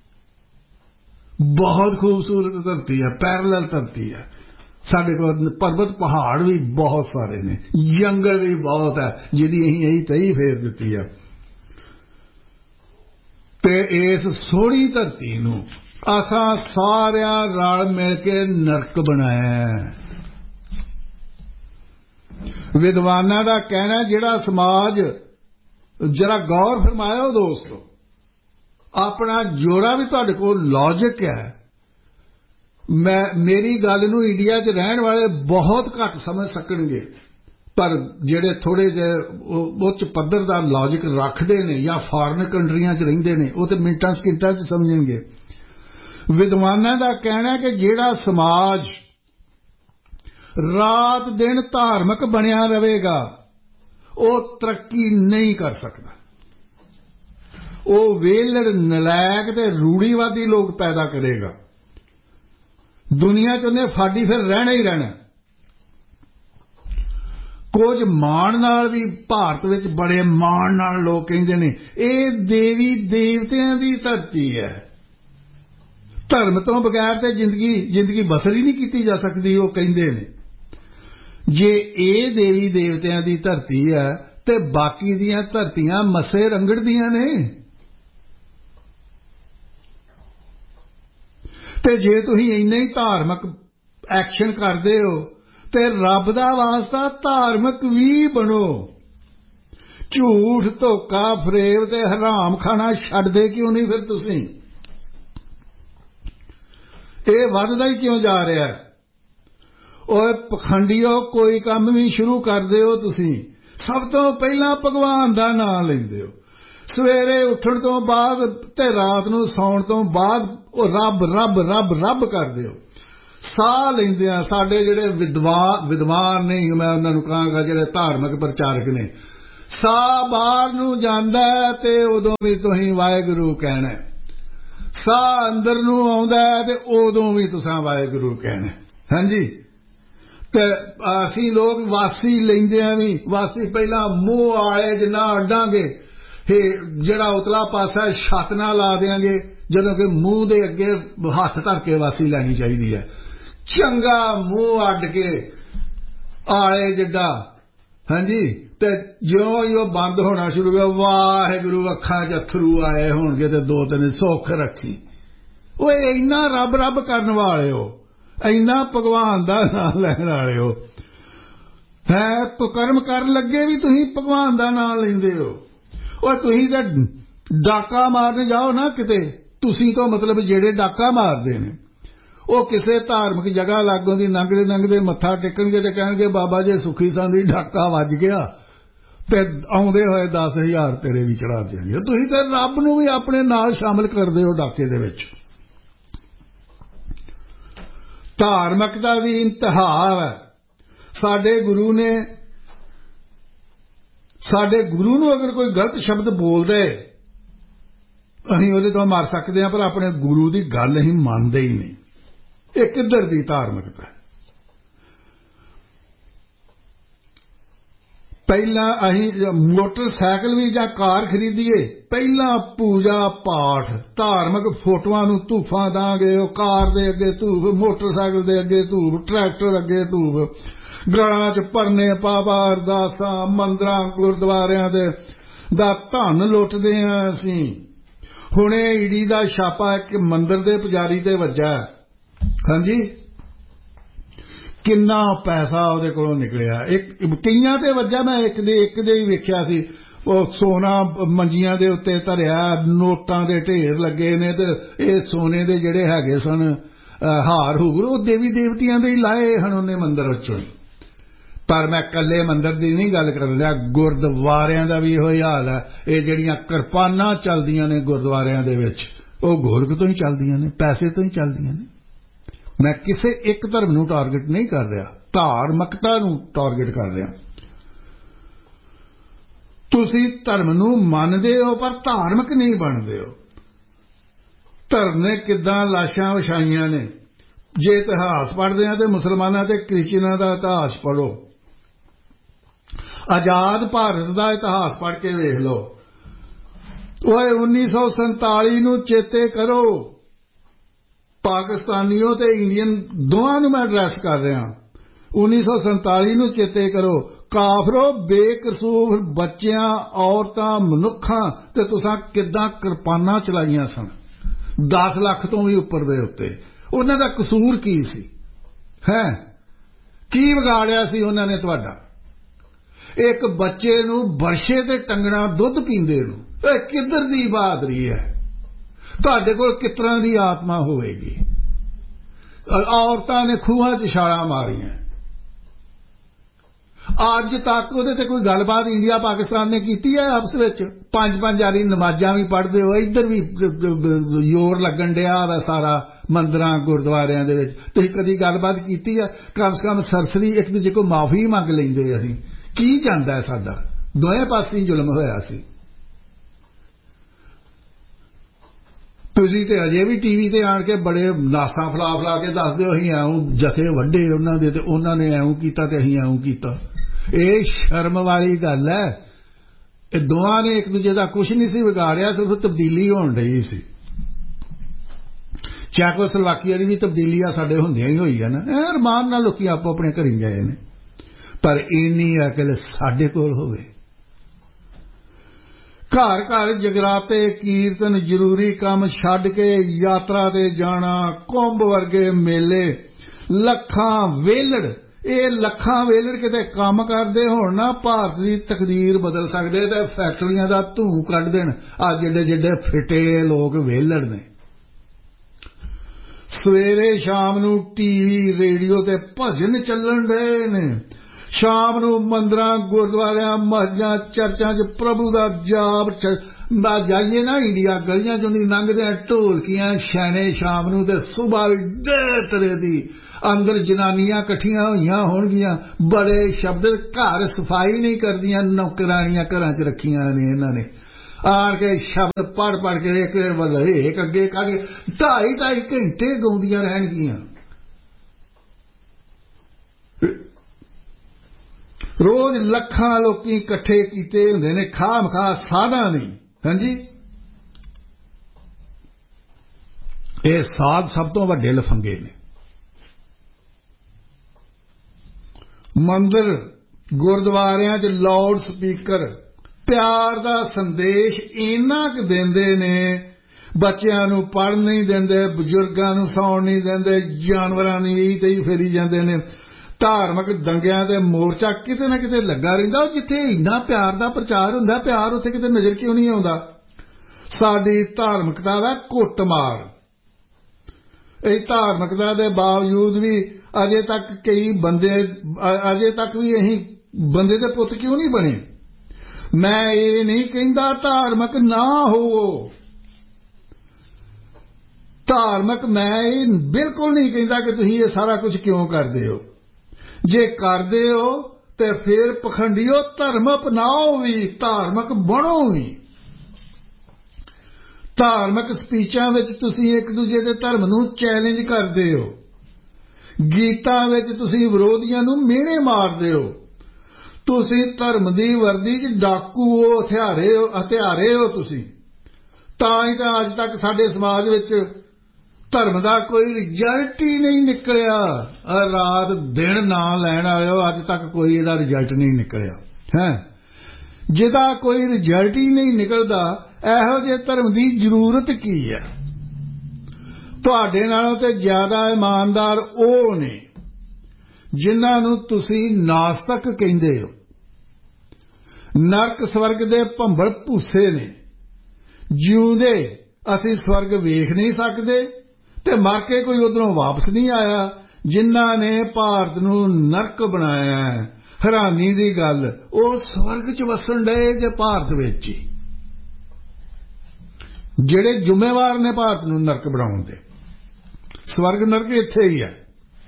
ਬਹੁਤ ਖੂਬਸੂਰਤ ਧਰਤੀ ਹੈ, ਪੈਰਲਲ ਧਰਤੀ ਹੈ। ਸਾਡੇ ਕੋਲ ਪਰਬਤ ਪਹਾੜ ਵੀ ਬਹੁਤ ਸਾਰੇ ਨੇ, ਜੰਗਲ ਵੀ ਬਹੁਤ ਹੈ ਜਿਹਦੀ ਅਸੀਂ ਇਹੀ ਤਹੀ ਫੇਰ ਦਿੱਤੀ ਹੈ। ਤੇ ਇਸ ਸੋਹਣੀ ਧਰਤੀ ਨੂੰ ਅਸਾਂ ਸਾਰਿਆਂ ਰਲ ਮਿਲ ਕੇ ਨਰਕ ਬਣਾਇਆ। ਵਿਦਵਾਨਾਂ ਦਾ ਕਹਿਣਾ, ਜਿਹੜਾ ਸਮਾਜ, ਜਰਾ ਗੌਰ ਫਰਮਾਇਓ ਦੋਸਤੋ, ਆਪਣਾ ਜੋੜਾ ਵੀ ਤੁਹਾਡੇ ਕੋਲ ਲੌਜਿਕ ਹੈ। ਮੈਂ ਮੇਰੀ ਗੱਲ ਨੂੰ ਇੰਡੀਆ 'ਚ ਰਹਿਣ ਵਾਲੇ ਬਹੁਤ ਘੱਟ ਸਮਝ ਸਕਣਗੇ, ਪਰ ਜਿਹੜੇ ਥੋੜ੍ਹੇ ਜਿਹੇ ਉੱਚ ਪੱਧਰ ਦਾ ਲੌਜਿਕ ਰੱਖਦੇ ਨੇ ਜਾਂ ਫਾਰਨ ਕੰਟਰੀਆਂ 'ਚ ਰਹਿੰਦੇ ਨੇ, ਉਹ ਤੇ ਮਿੰਟਾਂ ਸਕਿੰਟਾਂ 'ਚ ਸਮਝਣਗੇ। ਵਿਦਵਾਨਾਂ ਦਾ ਕਹਿਣਾ ਕਿ ਜਿਹੜਾ ਸਮਾਜ ਰਾਤ ਦਿਨ ਧਾਰਮਿਕ ਬਣਿਆ ਰਹੇਗਾ ਉਹ ਤਰੱਕੀ ਨਹੀਂ ਕਰ ਸਕਦਾ। ਉਹ ਵਿਹਲੜ, ਨਲਾਇਕ ਤੇ ਰੂੜੀਵਾਦੀ ਲੋਕ ਪੈਦਾ ਕਰੇਗਾ। ਦੁਨੀਆ 'ਚ ਉਹਨੇ ਫਾਡੀ ਫਿਰ ਰਹਿਣਾ ਹੀ ਰਹਿਣਾ। ਕੁਝ ਮਾਣ ਨਾਲ ਵੀ ਭਾਰਤ ਵਿੱਚ ਬੜੇ ਮਾਣ ਨਾਲ ਲੋਕ ਕਹਿੰਦੇ ਨੇ ਇਹ ਦੇਵੀ ਦੇਵਤਿਆਂ ਦੀ ਧਰਤੀ ਹੈ, ਧਰਮ ਤੋਂ ਬਗੈਰ ਤੇ ਜ਼ਿੰਦਗੀ ਜ਼ਿੰਦਗੀ ਬਸਰ ਹੀ ਨਹੀਂ ਕੀਤੀ ਜਾ ਸਕਦੀ। ਉਹ ਕਹਿੰਦੇ ਨੇ ਜੇ ਇਹ ਦੇਵੀ ਦੇਵਤਿਆਂ ਦੀ ਧਰਤੀ ਹੈ ਤੇ ਬਾਕੀ ਦੀਆਂ ਧਰਤੀਆਂ ਮਸੇ ਰੰਗੜਦੀਆਂ ਨੇ। ਤੇ ਜੇ ਤੁਸੀਂ ਇੰਨੇ ਹੀ ਧਾਰਮਿਕ ਐਕਸ਼ਨ ਕਰਦੇ ਹੋ ਤੇ ਰੱਬ ਦਾ ਵਾਸਤਾ ਧਾਰਮਿਕ ਵੀ ਬਣੋ। ਝੂਠ, ਧੋਖਾ, ਫਰੇਬ ਤੇ ਹਰਾਮ ਖਾਣਾ ਛੱਡਦੇ ਕਿਉਂ ਨਹੀਂ ਫਿਰ ਤੁਸੀਂ? ਇਹ ਵੱਧਦਾ ਹੀ ਕਿਉਂ ਜਾ ਰਿਹਾ? ਓਏ ਪਖੰਡੀਓ, ਕੋਈ ਕੰਮ ਵੀ ਸ਼ੁਰੂ ਕਰਦੇ ਹੋ ਤੁਸੀਂ, ਸਭ ਤੋਂ ਪਹਿਲਾਂ ਭਗਵਾਨ ਦਾ ਨਾਮ ਲੈਂਦੇ ਹੋ। ਸਵੇਰੇ ਉੱਠਣ ਤੋਂ ਬਾਅਦ ਤੇ ਰਾਤ ਨੂੰ ਸੌਣ ਤੋਂ ਬਾਅਦ ਉਹ ਰੱਬ ਰੱਬ ਰੱਬ ਰੱਬ ਕਰਦੇ ਹੋ। ਸਾਹ ਲੈਂਦਿਆਂ ਸਾਡੇ ਜਿਹੜੇ ਵਿਦਵਾਨ ਵਿਦਵਾਨ ਨਹੀਂ, ਮੈਂ ਉਹਨਾਂ ਨੂੰ ਕਹਾਂਗਾ ਜਿਹੜੇ ਧਾਰਮਿਕ ਪ੍ਰਚਾਰਕ ਨੇ, ਸਾਹ ਬਾਹਰ ਨੂੰ ਜਾਂਦਾ ਤੇ ਉਦੋਂ ਵੀ ਤੁਸੀਂ ਵਾਹਿਗੁਰੂ ਕਹਿਣਾ। ਸਾਹ ਅੰਦਰ ਨੂੰ ਆਉਂਦਾ ਤੇ ਉਦੋਂ ਵੀ ਤੁਸੀਂ ਵਾਹਿਗੁਰੂ ਕਹਿਣਾ। ਹਾਂਜੀ, ਤੇ ਅਸੀਂ ਲੋਕ ਵਾਸੀ ਲੈਂਦਿਆਂ ਵੀ ਵਾਸੀ ਪਹਿਲਾਂ ਮੂੰਹ ਆਲੇ ਜਿੰਨਾ ਅੱਡਾਂਗੇ, ਜਿਹੜਾ ਉਤਲਾ ਪਾਸਾ ਛੱਤ ਨਾਲ ਲਾ ਦਿਆਂਗੇ, ਜਦੋਂ ਕਿ ਮੂੰਹ ਦੇ ਅੱਗੇ ਹੱਥ ਧਰ ਕੇ ਵਾਸੀ ਲੈਣੀ ਚਾਹੀਦੀ ਹੈ। ਚੰਗਾ ਮੂੰਹ ਅੱਡ ਕੇ ਆਲੇ ਜਿੱਡਾ, ਹਾਂਜੀ, ਤੇ ਜਿਉਂ ਹੀ ਉਹ ਬੰਦ ਹੋਣਾ ਸ਼ੁਰੂ ਹੋਇਆ, ਵਾਹਿਗੁਰੂ ਅੱਖਾਂ 'ਚ ਅੱਥਰੂ ਆਏ ਹੋਣਗੇ ਤੇ ਦੋ ਤਿੰਨ ਸੁੱਖ ਰੱਖੀ। ਉਹ ਇੰਨਾ ਰੱਬ ਰੱਬ ਕਰਨ ਵਾਲੇ ਹੋ, ਇੰਨਾ ਭਗਵਾਨ ਦਾ ਨਾਂ ਲੈਣ ਵਾਲੇ ਹੋ, ਹੈ ਕਰਮ ਕਰਨ ਲੱਗੇ ਵੀ ਤੁਸੀਂ ਭਗਵਾਨ ਦਾ ਨਾਂ ਲੈਂਦੇ ਹੋ। ਉਹ ਤੁਸੀਂ ਤਾਂ ਡਾਕਾ ਮਾਰਨ ਜਾਓ ਨਾ ਕਿਤੇ, ਤੁਸੀਂ ਤੋਂ ਮਤਲਬ ਜਿਹੜੇ ਡਾਕਾ ਮਾਰਦੇ ਨੇ ਉਹ ਕਿਸੇ ਧਾਰਮਿਕ ਜਗ੍ਹਾ ਲਾਗੋਂ ਦੀ ਲੰਘਦੇ ਲੰਘਦੇ ਮੱਥਾ ਟੇਕਣਗੇ ਤੇ ਕਹਿਣਗੇ ਬਾਬਾ ਜੀ ਸੁੱਖੀ ਸੰਦੀ ਡਾਕਾ ਵੱਜ ਗਿਆ, ਤੇ ਆਉਂਦੇ ਹੋਏ ਦਸ ਹਜ਼ਾਰ ਤੇਰੇ ਵੀ ਚੜਾ ਦੇਣਗੇ। ਤੁਸੀਂ ਤਾਂ ਰੱਬ ਨੂੰ ਵੀ ਆਪਣੇ ਨਾਲ ਸ਼ਾਮਲ ਕਰਦੇ ਹੋ ਡਾਕੇ ਦੇ ਵਿੱਚ। ਧਾਰਮਿਕਤਾ ਦੀ ਇੰਤਹਾ ਹੈ। ਸਾਡੇ ਗੁਰੂ ਨੇ ਸਾਡੇ ਗੁਰੂ ਨੂੰ ਅਗਰ ਕੋਈ ਗਲਤ ਸ਼ਬਦ ਬੋਲਦੇ, ਅਸੀਂ ਉਹਦੇ ਤੋਂ ਮਾਰ ਸਕਦੇ ਹਾਂ, ਪਰ ਆਪਣੇ ਗੁਰੂ ਦੀ ਗੱਲ ਅਸੀਂ ਮੰਨਦੇ ਹੀ ਨਹੀਂ। ਇਹ ਕਿੱਧਰ ਦੀ ਧਾਰਮਿਕਤਾ ਹੈ? ਪਹਿਲਾਂ ਅਸੀਂ ਮੋਟਰਸਾਈਕਲ ਵੀ ਜਾਂ ਕਾਰ ਖਰੀਦੀਏ, ਪਹਿਲਾਂ ਪੂਜਾ ਪਾਠ, ਧਾਰਮਿਕ ਫੋਟੋਆਂ ਨੂੰ ਧੂਫਾਂ ਦਾਂਗੇ, ਉਹ ਕਾਰ ਦੇ ਅੱਗੇ ਧੂਫ, ਮੋਟਰਸਾਈਕਲ ਦੇ ਅੱਗੇ ਧੂਫ, ਟਰੈਕਟਰ ਅੱਗੇ ਧੂਫ, ਗਲਾਂ 'ਚ ਭਰਨੇ ਪਾਪਾ, ਅਰਦਾਸਾਂ, ਮੰਦਰਾਂ ਗੁਰਦੁਆਰਿਆਂ ਦੇ ਦਾ ਧਨ ਲੁੱਟਦੇ ਹਾਂ ਅਸੀਂ। ਹੁਣੇ ਈਡੀ ਦਾ ਛਾਪਾ ਇੱਕ ਮੰਦਿਰ ਦੇ ਪੁਜਾਰੀ ਤੇ ਵੱਜਾ, ਹਾਂਜੀ, ਕਿੰਨਾ ਪੈਸਾ ਉਹਦੇ ਕੋਲੋਂ ਨਿਕਲਿਆ। ਇੱਕ ਕਈਆਂ ਤੇ ਵੱਜਾ, ਮੈਂ ਇੱਕ ਦੇ ਇੱਕ ਦੇ ਹੀ ਵੇਖਿਆ ਸੀ, ਉਹ ਸੋਨਾ ਮੰਜੀਆਂ ਦੇ ਉੱਤੇ ਧਰਿਆ, ਨੋਟਾਂ ਦੇ ਢੇਰ ਲੱਗੇ ਨੇ, ਤੇ ਇਹ ਸੋਨੇ ਦੇ ਜਿਹੜੇ ਹੈਗੇ ਸਨ ਹਾਰ ਹੂਰ, ਉਹ ਦੇਵੀ ਦੇਵਤਿਆਂ ਦੇ ਹੀ ਲਾਏ ਹਨ ਉਹਨੇ ਮੰਦਿਰ ਵਿੱਚੋਂ। ਪਰ ਮੈਂ ਇਕੱਲੇ ਮੰਦਿਰ ਦੀ ਨਹੀਂ ਗੱਲ ਕਰ ਰਿਹਾ, ਗੁਰਦੁਆਰਿਆਂ ਦਾ ਵੀ ਇਹੋ ਹੀ ਹਾਲ ਹੈ। ਇਹ ਜਿਹੜੀਆਂ ਕਿਰਪਾਨਾਂ ਚੱਲਦੀਆਂ ਨੇ ਗੁਰਦੁਆਰਿਆਂ ਦੇ ਵਿੱਚ, ਉਹ ਗੋਲਕ ਤੋਂ ਹੀ ਚੱਲਦੀਆਂ ਨੇ, ਪੈਸੇ ਤੋਂ ਹੀ ਚੱਲਦੀਆਂ ਨੇ। ਮੈਂ ਕਿਸੇ ਇੱਕ ਧਰਮ ਨੂੰ ਟਾਰਗੇਟ ਨਹੀਂ ਕਰ ਰਿਹਾ, ਧਾਰਮਿਕਤਾ ਨੂੰ ਟਾਰਗੇਟ ਕਰ ਰਿਹਾ। ਤੁਸੀਂ ਧਰਮ ਨੂੰ ਮੰਨਦੇ ਹੋ ਪਰ ਧਾਰਮਿਕ ਨਹੀਂ ਬਣਦੇ ਹੋ। ਧਰਮ ਨੇ ਕਿੱਦਾਂ ਲਾਸ਼ਾਂ ਵਿਛਾਈਆਂ ਨੇ। ਜੇ ਇਤਿਹਾਸ ਪੜ੍ਹਦੇ ਹਾਂ ਤੇ ਮੁਸਲਮਾਨਾਂ ਤੇ ਕ੍ਰਿਸਚਨਾਂ ਦਾ ਇਤਿਹਾਸ ਪੜ੍ਹੋ, ਆਜ਼ਾਦ ਭਾਰਤ ਦਾ ਇਤਿਹਾਸ ਪੜ੍ਹ ਕੇ ਵੇਖ ਲਓ। ਓਏ ਉੱਨੀ ਸੌ ਸੰਤਾਲੀ ਨੂੰ ਚੇਤੇ ਕਰੋ। ਪਾਕਿਸਤਾਨੀਓ ਤੇ ਇੰਡੀਅਨ ਦੋਵਾਂ ਨੂੰ ਮੈਂ ਐਡਰੈਸ ਕਰ ਰਿਹਾ। ਉੱਨੀ ਸੌ ਸੰਤਾਲੀ ਨੂੰ ਚੇਤੇ ਕਰੋ। ਕਾਫਰੋ, ਬੇਕਸੂਰ ਬੱਚਿਆਂ, ਔਰਤਾਂ, ਮਨੁੱਖਾਂ ਤੇ ਤੁਸੀਂ ਕਿੱਦਾਂ ਕਿਰਪਾਨਾਂ ਚਲਾਈਆਂ ਸਨ ਦਸ ਲੱਖ ਤੋਂ ਵੀ ਉੱਪਰ ਦੇ ਉੱਤੇ। ਉਹਨਾਂ ਦਾ ਕਸੂਰ ਕੀ ਸੀ? ਹੈ ਕੀ ਵਿਗਾੜਿਆ ਸੀ ਉਹਨਾਂ ਨੇ ਤੁਹਾਡਾ? ਇੱਕ ਬੱਚੇ ਨੂੰ ਬਰਸ਼ੇ ਤੇ ਟੰਗਣਾ ਦੁੱਧ ਪੀਂਦੇ ਨੂੰ, ਇਹ ਕਿੱਧਰ ਦੀ ਬਹਾਦਰੀ ਹੈ? ਤੁਹਾਡੇ ਕੋਲ ਕਿਸ ਤਰ੍ਹਾਂ ਦੀ ਆਤਮਾ ਹੋਵੇਗੀ? ਔਰਤਾਂ ਨੇ ਖੂਹਾਂ 'ਚ ਛਾਲਾਂ ਮਾਰੀਆਂ। ਅੱਜ ਤੱਕ ਉਹਦੇ ਤੇ ਕੋਈ ਗੱਲਬਾਤ ਇੰਡੀਆ ਪਾਕਿਸਤਾਨ ਨੇ ਕੀਤੀ ਹੈ ਆਪਸ ਵਿੱਚ? ਪੰਜ ਪੰਜ ਵਾਰੀ ਨਮਾਜ਼ਾਂ ਵੀ ਪੜ੍ਹਦੇ ਹੋ, ਇੱਧਰ ਵੀ ਜ਼ੋਰ ਲੱਗਣ ਡਿਆ ਵਾ ਸਾਰਾ ਮੰਦਰਾਂ ਗੁਰਦੁਆਰਿਆਂ ਦੇ ਵਿੱਚ। ਤੁਸੀਂ ਕਦੀ ਗੱਲਬਾਤ ਕੀਤੀ ਹੈ? ਕਮ ਸੇ ਕਮ ਸਰਸਰੀ ਇੱਕ ਦੂਜੇ ਕੋਲ ਮਾਫੀ ਮੰਗ ਲੈਂਦੇ। ਅਸੀਂ ਕੀ ਜਾਂਦਾ ਹੈ ਸਾਡਾ? ਦੋਵੇਂ ਪਾਸੇ ਜ਼ੁਲਮ ਹੋਇਆ ਸੀ। ਤੁਸੀਂ ਤੇ ਅਜੇ ਵੀ ਟੀਵੀ ਤੇ ਆਣ ਕੇ ਬੜੇ ਨਾਸਾਂ ਫਲਾ ਫਲਾ ਕੇ ਦੱਸਦੇ ਹੋ ਅਸੀਂ ਐਉਂ ਜਥੇ ਵੱਡੇ ਉਹਨਾਂ ਦੇ ਤੇ ਉਹਨਾਂ ਨੇ ਐਉਂ ਕੀਤਾ ਤੇ ਅਸੀਂ ਐਉਂ ਕੀਤਾ। ਇਹ ਸ਼ਰਮ ਵਾਲੀ ਗੱਲ ਹੈ। ਇਹ ਦੋਵਾਂ ਨੇ ਇੱਕ ਦੂਜੇ ਦਾ ਕੁਛ ਨਹੀਂ ਸੀ ਵਿਗਾੜਿਆ, ਸਿਰਫ ਤਬਦੀਲੀ ਹੋਣ ਰਹੀ ਸੀ। ਚੈਕੋਸਲੋਵਾਕੀਆ ਦੀ ਵੀ ਤਬਦੀਲੀ ਆ ਸਾਡੇ ਹੁੰਦਿਆਂ ਹੀ ਹੋਈ ਹੈ ਨਾ। ਇਹ ਅਰਮਾਨ ਨਾਲ ਲੋਕੀ ਆਪੋ ਆਪਣੇ ਘਰੀ ਗਏ ਨੇ, ਪਰ ਇੰਨੀ ਅਕਲ ਸਾਡੇ ਕੋਲ ਹੋਵੇ। ਘਰ ਘਰ ਜਗਰਾਤੇ, ਕੀਰਤਨ, ਜ਼ਰੂਰੀ ਕੰਮ ਛੱਡ ਕੇ ਯਾਤਰਾ ਤੇ ਜਾਣਾ, ਕੁੰਭ ਵਰਗੇ ਮੇਲੇ, ਲੱਖਾਂ ਵੇਲੜ। ਇਹ ਲੱਖਾਂ ਵੇਲੜ ਕਿਤੇ ਕੰਮ ਕਰਦੇ ਹੋਣ ਨਾ, ਭਾਰਤ ਦੀ ਤਕਦੀਰ ਬਦਲ ਸਕਦੇ ਤੇ ਫੈਕਟਰੀਆਂ ਦਾ ਧੂੰ ਕੱਢ ਦੇਣ। ਆ ਜਿਹੜੇ ਜਿਹੜੇ ਫਿੱਟੇ ਲੋਕ ਵੇਲੜ ਨੇ, ਸਵੇਰੇ ਸ਼ਾਮ ਨੂੰ ਟੀਵੀ ਰੇਡੀਓ ਤੇ ਭਜਨ ਚੱਲਣ ਰਹੇ ਨੇ। ਸ਼ਾਮ ਨੂੰ ਮੰਦਰਾਂ ਗੁਰਦੁਆਰਿਆਂ ਮਸਜਿਦਾਂ ਚਰਚਾਂ 'ਚ ਪ੍ਰਭੂ ਦਾ ਜਾਪ, ਜਾਈਏ ਨਾ ਇੰਡੀਆ ਗਲੀਆਂ ਚੋਂ ਦੀ ਲੰਘਦੇ ਆ ਢੋਲਕੀਆਂ ਛੈਣੇ ਸ਼ਾਮ ਨੂੰ ਤੇ ਸੁਬਾਹ ਡੇ ਤਰ੍ਹਾਂ ਦੀ ਅੰਦਰ ਜਨਾਨੀਆਂ ਇਕੱਠੀਆਂ ਹੋਈਆਂ ਹੋਣਗੀਆਂ ਬੜੇ ਸ਼ਬਦ ਘਰ ਸਫਾਈ ਨਹੀਂ ਕਰਦੀਆਂ ਨੌਕਰਾਣੀਆਂ ਘਰਾਂ 'ਚ ਰੱਖੀਆਂ ਨੇ ਇਹਨਾਂ ਨੇ ਆਣ ਕੇ ਸ਼ਬਦ ਪੜ੍ਹ ਪੜ੍ਹ ਕੇ ਇੱਕ ਵੱਲੇ ਇੱਕ ਅੱਗੇ ਕੱਢ ਕੇ ਢਾਈ ਢਾਈ ਘੰਟੇ ਗਾਉਂਦੀਆਂ ਰਹਿਣਗੀਆਂ ਰੋਜ਼ ਲੱਖਾਂ ਲੋਕੀ ਇਕੱਠੇ ਕੀਤੇ ਹੁੰਦੇ ਨੇ ਖਾਮ ਖਾ ਸਾਧਾਂ ਨਹੀਂ ਹਾਂਜੀ ਇਹ ਸਾਧ ਸਭ ਤੋਂ ਵੱਡੇ ਲਫੰਗੇ ਨੇ ਮੰਦਰ ਗੁਰਦੁਆਰਿਆਂ 'ਚ ਲਾਊਡ ਸਪੀਕਰ ਪਿਆਰ ਦਾ ਸੰਦੇਸ਼ ਇੰਨਾ ਕੁ ਦਿੰਦੇ ਨੇ ਬੱਚਿਆਂ ਨੂੰ ਪੜ੍ਹਨ ਨਹੀਂ ਦਿੰਦੇ ਬਜ਼ੁਰਗਾਂ ਨੂੰ ਸੌਣ ਨਹੀਂ ਦਿੰਦੇ ਜਾਨਵਰਾਂ ਦੀ ਤੇ ਹੀ ਫੇਰੀ ਜਾਂਦੇ ਨੇ ਧਾਰਮਿਕ ਦੰਗਿਆਂ ਤੇ ਮੋਰਚਾ ਕਿਤੇ ਨਾ ਕਿਤੇ ਲੱਗਾ ਰਹਿੰਦਾ ਜਿੱਥੇ ਇੰਨਾ ਪਿਆਰ ਦਾ ਪ੍ਰਚਾਰ ਹੁੰਦਾ ਪਿਆਰ ਉੱਥੇ ਕਿਤੇ ਨਜ਼ਰ ਕਿਉਂ ਨਹੀਂ ਆਉਂਦਾ ਸਾਡੀ ਧਾਰਮਿਕਤਾ ਦਾ ਕੁੱਟਮਾਰ ਇਹ ਧਾਰਮਿਕਤਾ ਦੇ ਬਾਵਜੂਦ ਵੀ ਅਜੇ ਤੱਕ ਕਈ ਬੰਦੇ ਅਜੇ ਤੱਕ ਵੀ ਅਸੀਂ ਬੰਦੇ ਦੇ ਪੁੱਤ ਕਿਉਂ ਨਹੀਂ ਬਣੇ ਮੈਂ ਇਹ ਨਹੀਂ ਕਹਿੰਦਾ ਧਾਰਮਿਕ ਨਾ ਹੋਵੋ ਧਾਰਮਿਕ ਮੈਂ ਇਹ ਬਿਲਕੁਲ ਨਹੀਂ ਕਹਿੰਦਾ ਕਿ ਤੁਸੀਂ ਇਹ ਸਾਰਾ ਕੁਝ ਕਿਉਂ ਕਰਦੇ ਹੋ ਜੇ ਕਰਦੇ ਹੋ ਤੇ ਫਿਰ ਪਖੰਡੀਓ ਧਰਮ ਅਪਣਾਓ ਵੀ ਧਾਰਮਿਕ ਬਣੋ ਵੀ ਧਾਰਮਿਕ ਸਪੀਚਾਂ ਵਿੱਚ ਤੁਸੀਂ ਇੱਕ ਦੂਜੇ ਦੇ ਧਰਮ ਨੂੰ ਚੈਲੰਜ ਕਰਦੇ ਹੋ ਗੀਤਾਂ ਵਿੱਚ ਤੁਸੀਂ ਵਿਰੋਧੀਆਂ ਨੂੰ ਮਿਹਣੇ ਮਾਰਦੇ ਹੋ ਤੁਸੀਂ ਧਰਮ ਦੀ ਵਰਦੀ 'ਚ ਡਾਕੂ ਹੋ ਹਥਿਆਰੇ ਹੋ ਹਥਿਆਰੇ ਹੋ ਤੁਸੀਂ ਤਾਂ ਹੀ ਤਾਂ ਅੱਜ ਤੱਕ ਸਾਡੇ ਸਮਾਜ ਵਿੱਚ ਧਰਮ ਦਾ ਕੋਈ ਰਿਜ਼ਲਟ ਹੀ ਨਹੀਂ ਨਿਕਲਿਆ ਰਾਤ ਦਿਨ ਨਾਂ ਲੈਣ ਵਾਲਿਓ ਅੱਜ ਤੱਕ ਕੋਈ ਇਹਦਾ ਰਿਜ਼ਲਟ ਨਹੀਂ ਨਿਕਲਿਆ ਹੈ ਜਿਹਦਾ ਕੋਈ ਰਿਜ਼ਲਟ ਹੀ ਨਹੀਂ ਨਿਕਲਦਾ ਇਹੋ ਜਿਹੇ ਧਰਮ ਦੀ ਜ਼ਰੂਰਤ ਕੀ ਹੈ ਤੁਹਾਡੇ ਨਾਲੋਂ ਤੇ ਜ਼ਿਆਦਾ ਇਮਾਨਦਾਰ ਉਹ ਨੇ ਜਿਨ੍ਹਾਂ ਨੂੰ ਤੁਸੀਂ ਨਾਸਤਕ ਕਹਿੰਦੇ ਹੋ ਨਰਕ ਸਵਰਗ ਦੇ ਭੰਬਲ ਭੂਸੇ ਨੇ ਜਿਉਂਦੇ ਅਸੀਂ ਸਵਰਗ ਵੇਖ ਨਹੀਂ ਸਕਦੇ ਤੇ ਮਰ ਕੇ ਕੋਈ ਉਧਰੋਂ ਵਾਪਸ ਨਹੀਂ ਆਇਆ ਜਿਨ੍ਹਾਂ ਨੇ ਭਾਰਤ ਨੂੰ ਨਰਕ ਬਣਾਇਆ ਹੈਰਾਨੀ ਦੀ ਗੱਲ ਉਹ ਸਵਰਗ 'ਚ ਵਸਣ ਡਏ ਜੇ ਭਾਰਤ ਵਿੱਚ ਹੀ ਜਿਹੜੇ ਜ਼ਿੰਮੇਵਾਰ ਨੇ ਭਾਰਤ ਨੂੰ ਨਰਕ ਬਣਾਉਣ ਦੇ ਸਵਰਗ ਨਰਕ ਇੱਥੇ ਹੀ ਹੈ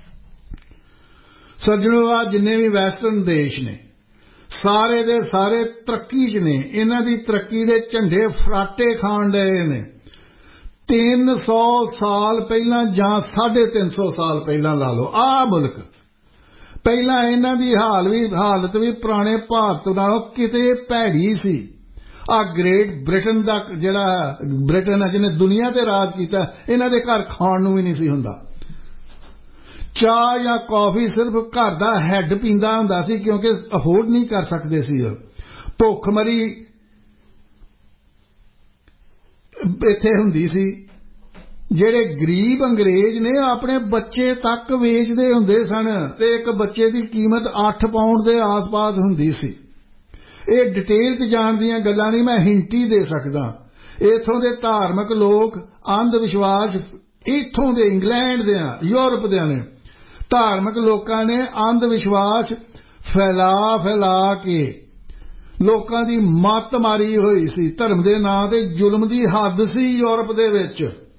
ਸੱਜਣੋ ਆ ਜਿੰਨੇ ਵੀ ਵੈਸਟਰਨ ਦੇਸ਼ ਨੇ ਸਾਰੇ ਦੇ ਸਾਰੇ ਤਰੱਕੀ 'ਚ ਨੇ ਇਹਨਾਂ ਦੀ ਤਰੱਕੀ ਦੇ ਝੰਡੇ ਫਰਾਟੇ ਖਾਣ ਡਏ ਨੇ ਤਿੰਨ ਸੌ ਸਾਲ ਪਹਿਲਾਂ ਜਾਂ ਸਾਢੇ ਤਿੰਨ ਸੌ ਸਾਲ ਪਹਿਲਾਂ ਲਾ ਲਓ ਆਹ ਮੁਲਕ ਪਹਿਲਾਂ ਇਹਨਾਂ ਦੀ ਹਾਲ ਵੀ ਹਾਲਤ ਵੀ ਪੁਰਾਣੇ ਭਾਰਤ ਨਾਲੋਂ ਕਿਤੇ ਭੈੜੀ ਸੀ ਆ ਗ੍ਰੇਟ ਬ੍ਰਿਟਨ ਦਾ ਜਿਹੜਾ ਬ੍ਰਿਟਨ ਹੈ ਜਿਹਨੇ ਦੁਨੀਆ ਤੇ ਰਾਜ ਕੀਤਾ ਇਹਨਾਂ ਦੇ ਘਰ ਖਾਣ ਨੂੰ ਵੀ ਨਹੀਂ ਸੀ ਹੁੰਦਾ ਚਾਹ ਜਾਂ ਕੌਫੀ ਸਿਰਫ ਘਰ ਦਾ ਹੈੱਡ ਪੀਂਦਾ ਹੁੰਦਾ ਸੀ ਕਿਉਂਕਿ ਅਫੋਰਡ ਨਹੀਂ ਕਰ ਸਕਦੇ ਸੀ ਭੁੱਖਮਰੀ ਇੱਥੇ ਹੁੰਦੀ ਸੀ ਜਿਹੜੇ ਗਰੀਬ ਅੰਗਰੇਜ਼ ਨੇ ਆਪਣੇ ਬੱਚੇ ਤੱਕ ਵੇਚਦੇ ਹੁੰਦੇ ਸਨ ਤੇ ਇੱਕ ਬੱਚੇ ਦੀ ਕੀਮਤ ਅੱਠ ਪਾਉਂਡ ਦੇ ਆਸ-ਪਾਸ ਹੁੰਦੀ ਸੀ ਇਹ ਡਿਟੇਲ 'ਚ ਜਾਣ ਦੀਆਂ ਗੱਲਾਂ ਨਹੀਂ ਮੈਂ ਹਿੰਟ ਹੀ ਦੇ ਸਕਦਾ ਇੱਥੋਂ ਦੇ ਧਾਰਮਿਕ ਲੋਕ ਅੰਧ ਵਿਸ਼ਵਾਸ ਇੱਥੋਂ ਦੇ ਇੰਗਲੈਂਡ ਦੇ ਯੂਰਪ ਦੇ ਨੇ ਧਾਰਮਿਕ ਲੋਕਾਂ ਨੇ ਅੰਧ ਵਿਸ਼ਵਾਸ ਫੈਲਾ ਫੈਲਾ ਕੇ ਲੋਕਾਂ ਦੀ ਮੱਤ ਮਾਰੀ ਹੋਈ ਸੀ ਧਰਮ ਦੇ ਨਾਂ ਤੇ ਜ਼ੁਲਮ ਦੀ ਹੱਦ ਸੀ ਯੂਰਪ ਦੇ ਵਿੱਚ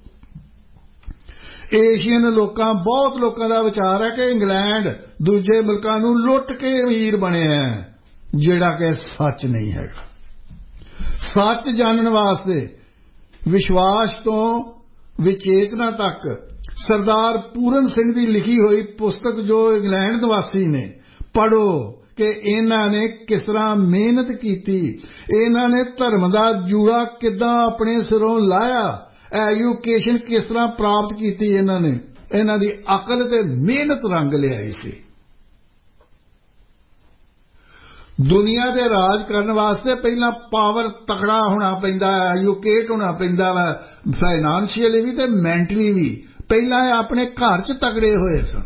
ਏਸ਼ੀਅਨ ਲੋਕਾਂ ਬਹੁਤ ਲੋਕਾਂ ਦਾ ਵਿਚਾਰ ਹੈ ਕਿ ਇੰਗਲੈਂਡ ਦੂਜੇ ਮੁਲਕਾਂ ਨੂੰ ਲੁੱਟ ਕੇ ਅਮੀਰ ਬਣਿਆ ਜਿਹੜਾ ਕਿ ਸੱਚ ਨਹੀਂ ਹੈਗਾ ਸੱਚ ਜਾਣਨ ਵਾਸਤੇ ਵਿਸ਼ਵਾਸ ਤੋਂ ਵਿਚੇਤਨਾ ਤੱਕ ਸਰਦਾਰ ਪੂਰਨ ਸਿੰਘ ਦੀ ਲਿਖੀ ਹੋਈ ਪੁਸਤਕ ਜੋ ਇੰਗਲੈਂਡ ਨਿਵਾਸੀ ਨੇ ਪੜ੍ਹੋ ਕਿ ਇਹਨਾਂ ਨੇ ਕਿਸ ਤਰ੍ਹਾਂ ਮਿਹਨਤ ਕੀਤੀ ਇਹਨਾਂ ਨੇ ਧਰਮ ਦਾ ਜੂੜਾ ਕਿੱਦਾਂ ਆਪਣੇ ਸਿਰੋਂ ਲਾਇਆ ਐਜੂਕੇਸ਼ਨ ਕਿਸ ਤਰ੍ਹਾਂ ਪ੍ਰਾਪਤ ਕੀਤੀ ਇਹਨਾਂ ਨੇ ਇਹਨਾਂ ਦੀ ਅਕਲ ਤੇ ਮਿਹਨਤ ਰੰਗ ਲਿਆਈ ਸੀ ਦੁਨੀਆ ਦੇ ਰਾਜ ਕਰਨ ਵਾਸਤੇ ਪਹਿਲਾਂ ਪਾਵਰ ਤਕੜਾ ਹੋਣਾ ਪੈਂਦਾ ਹੈ ਐਜੂਕੇਟ ਹੋਣਾ ਪੈਂਦਾ ਵਾ ਫਾਈਨਾਂਸ਼ੀਅਲੀ ਵੀ ਤੇ ਮੈਂਟਲੀ ਵੀ ਪਹਿਲਾਂ ਆਪਣੇ ਘਰ 'ਚ ਤਕੜੇ ਹੋਏ ਸਨ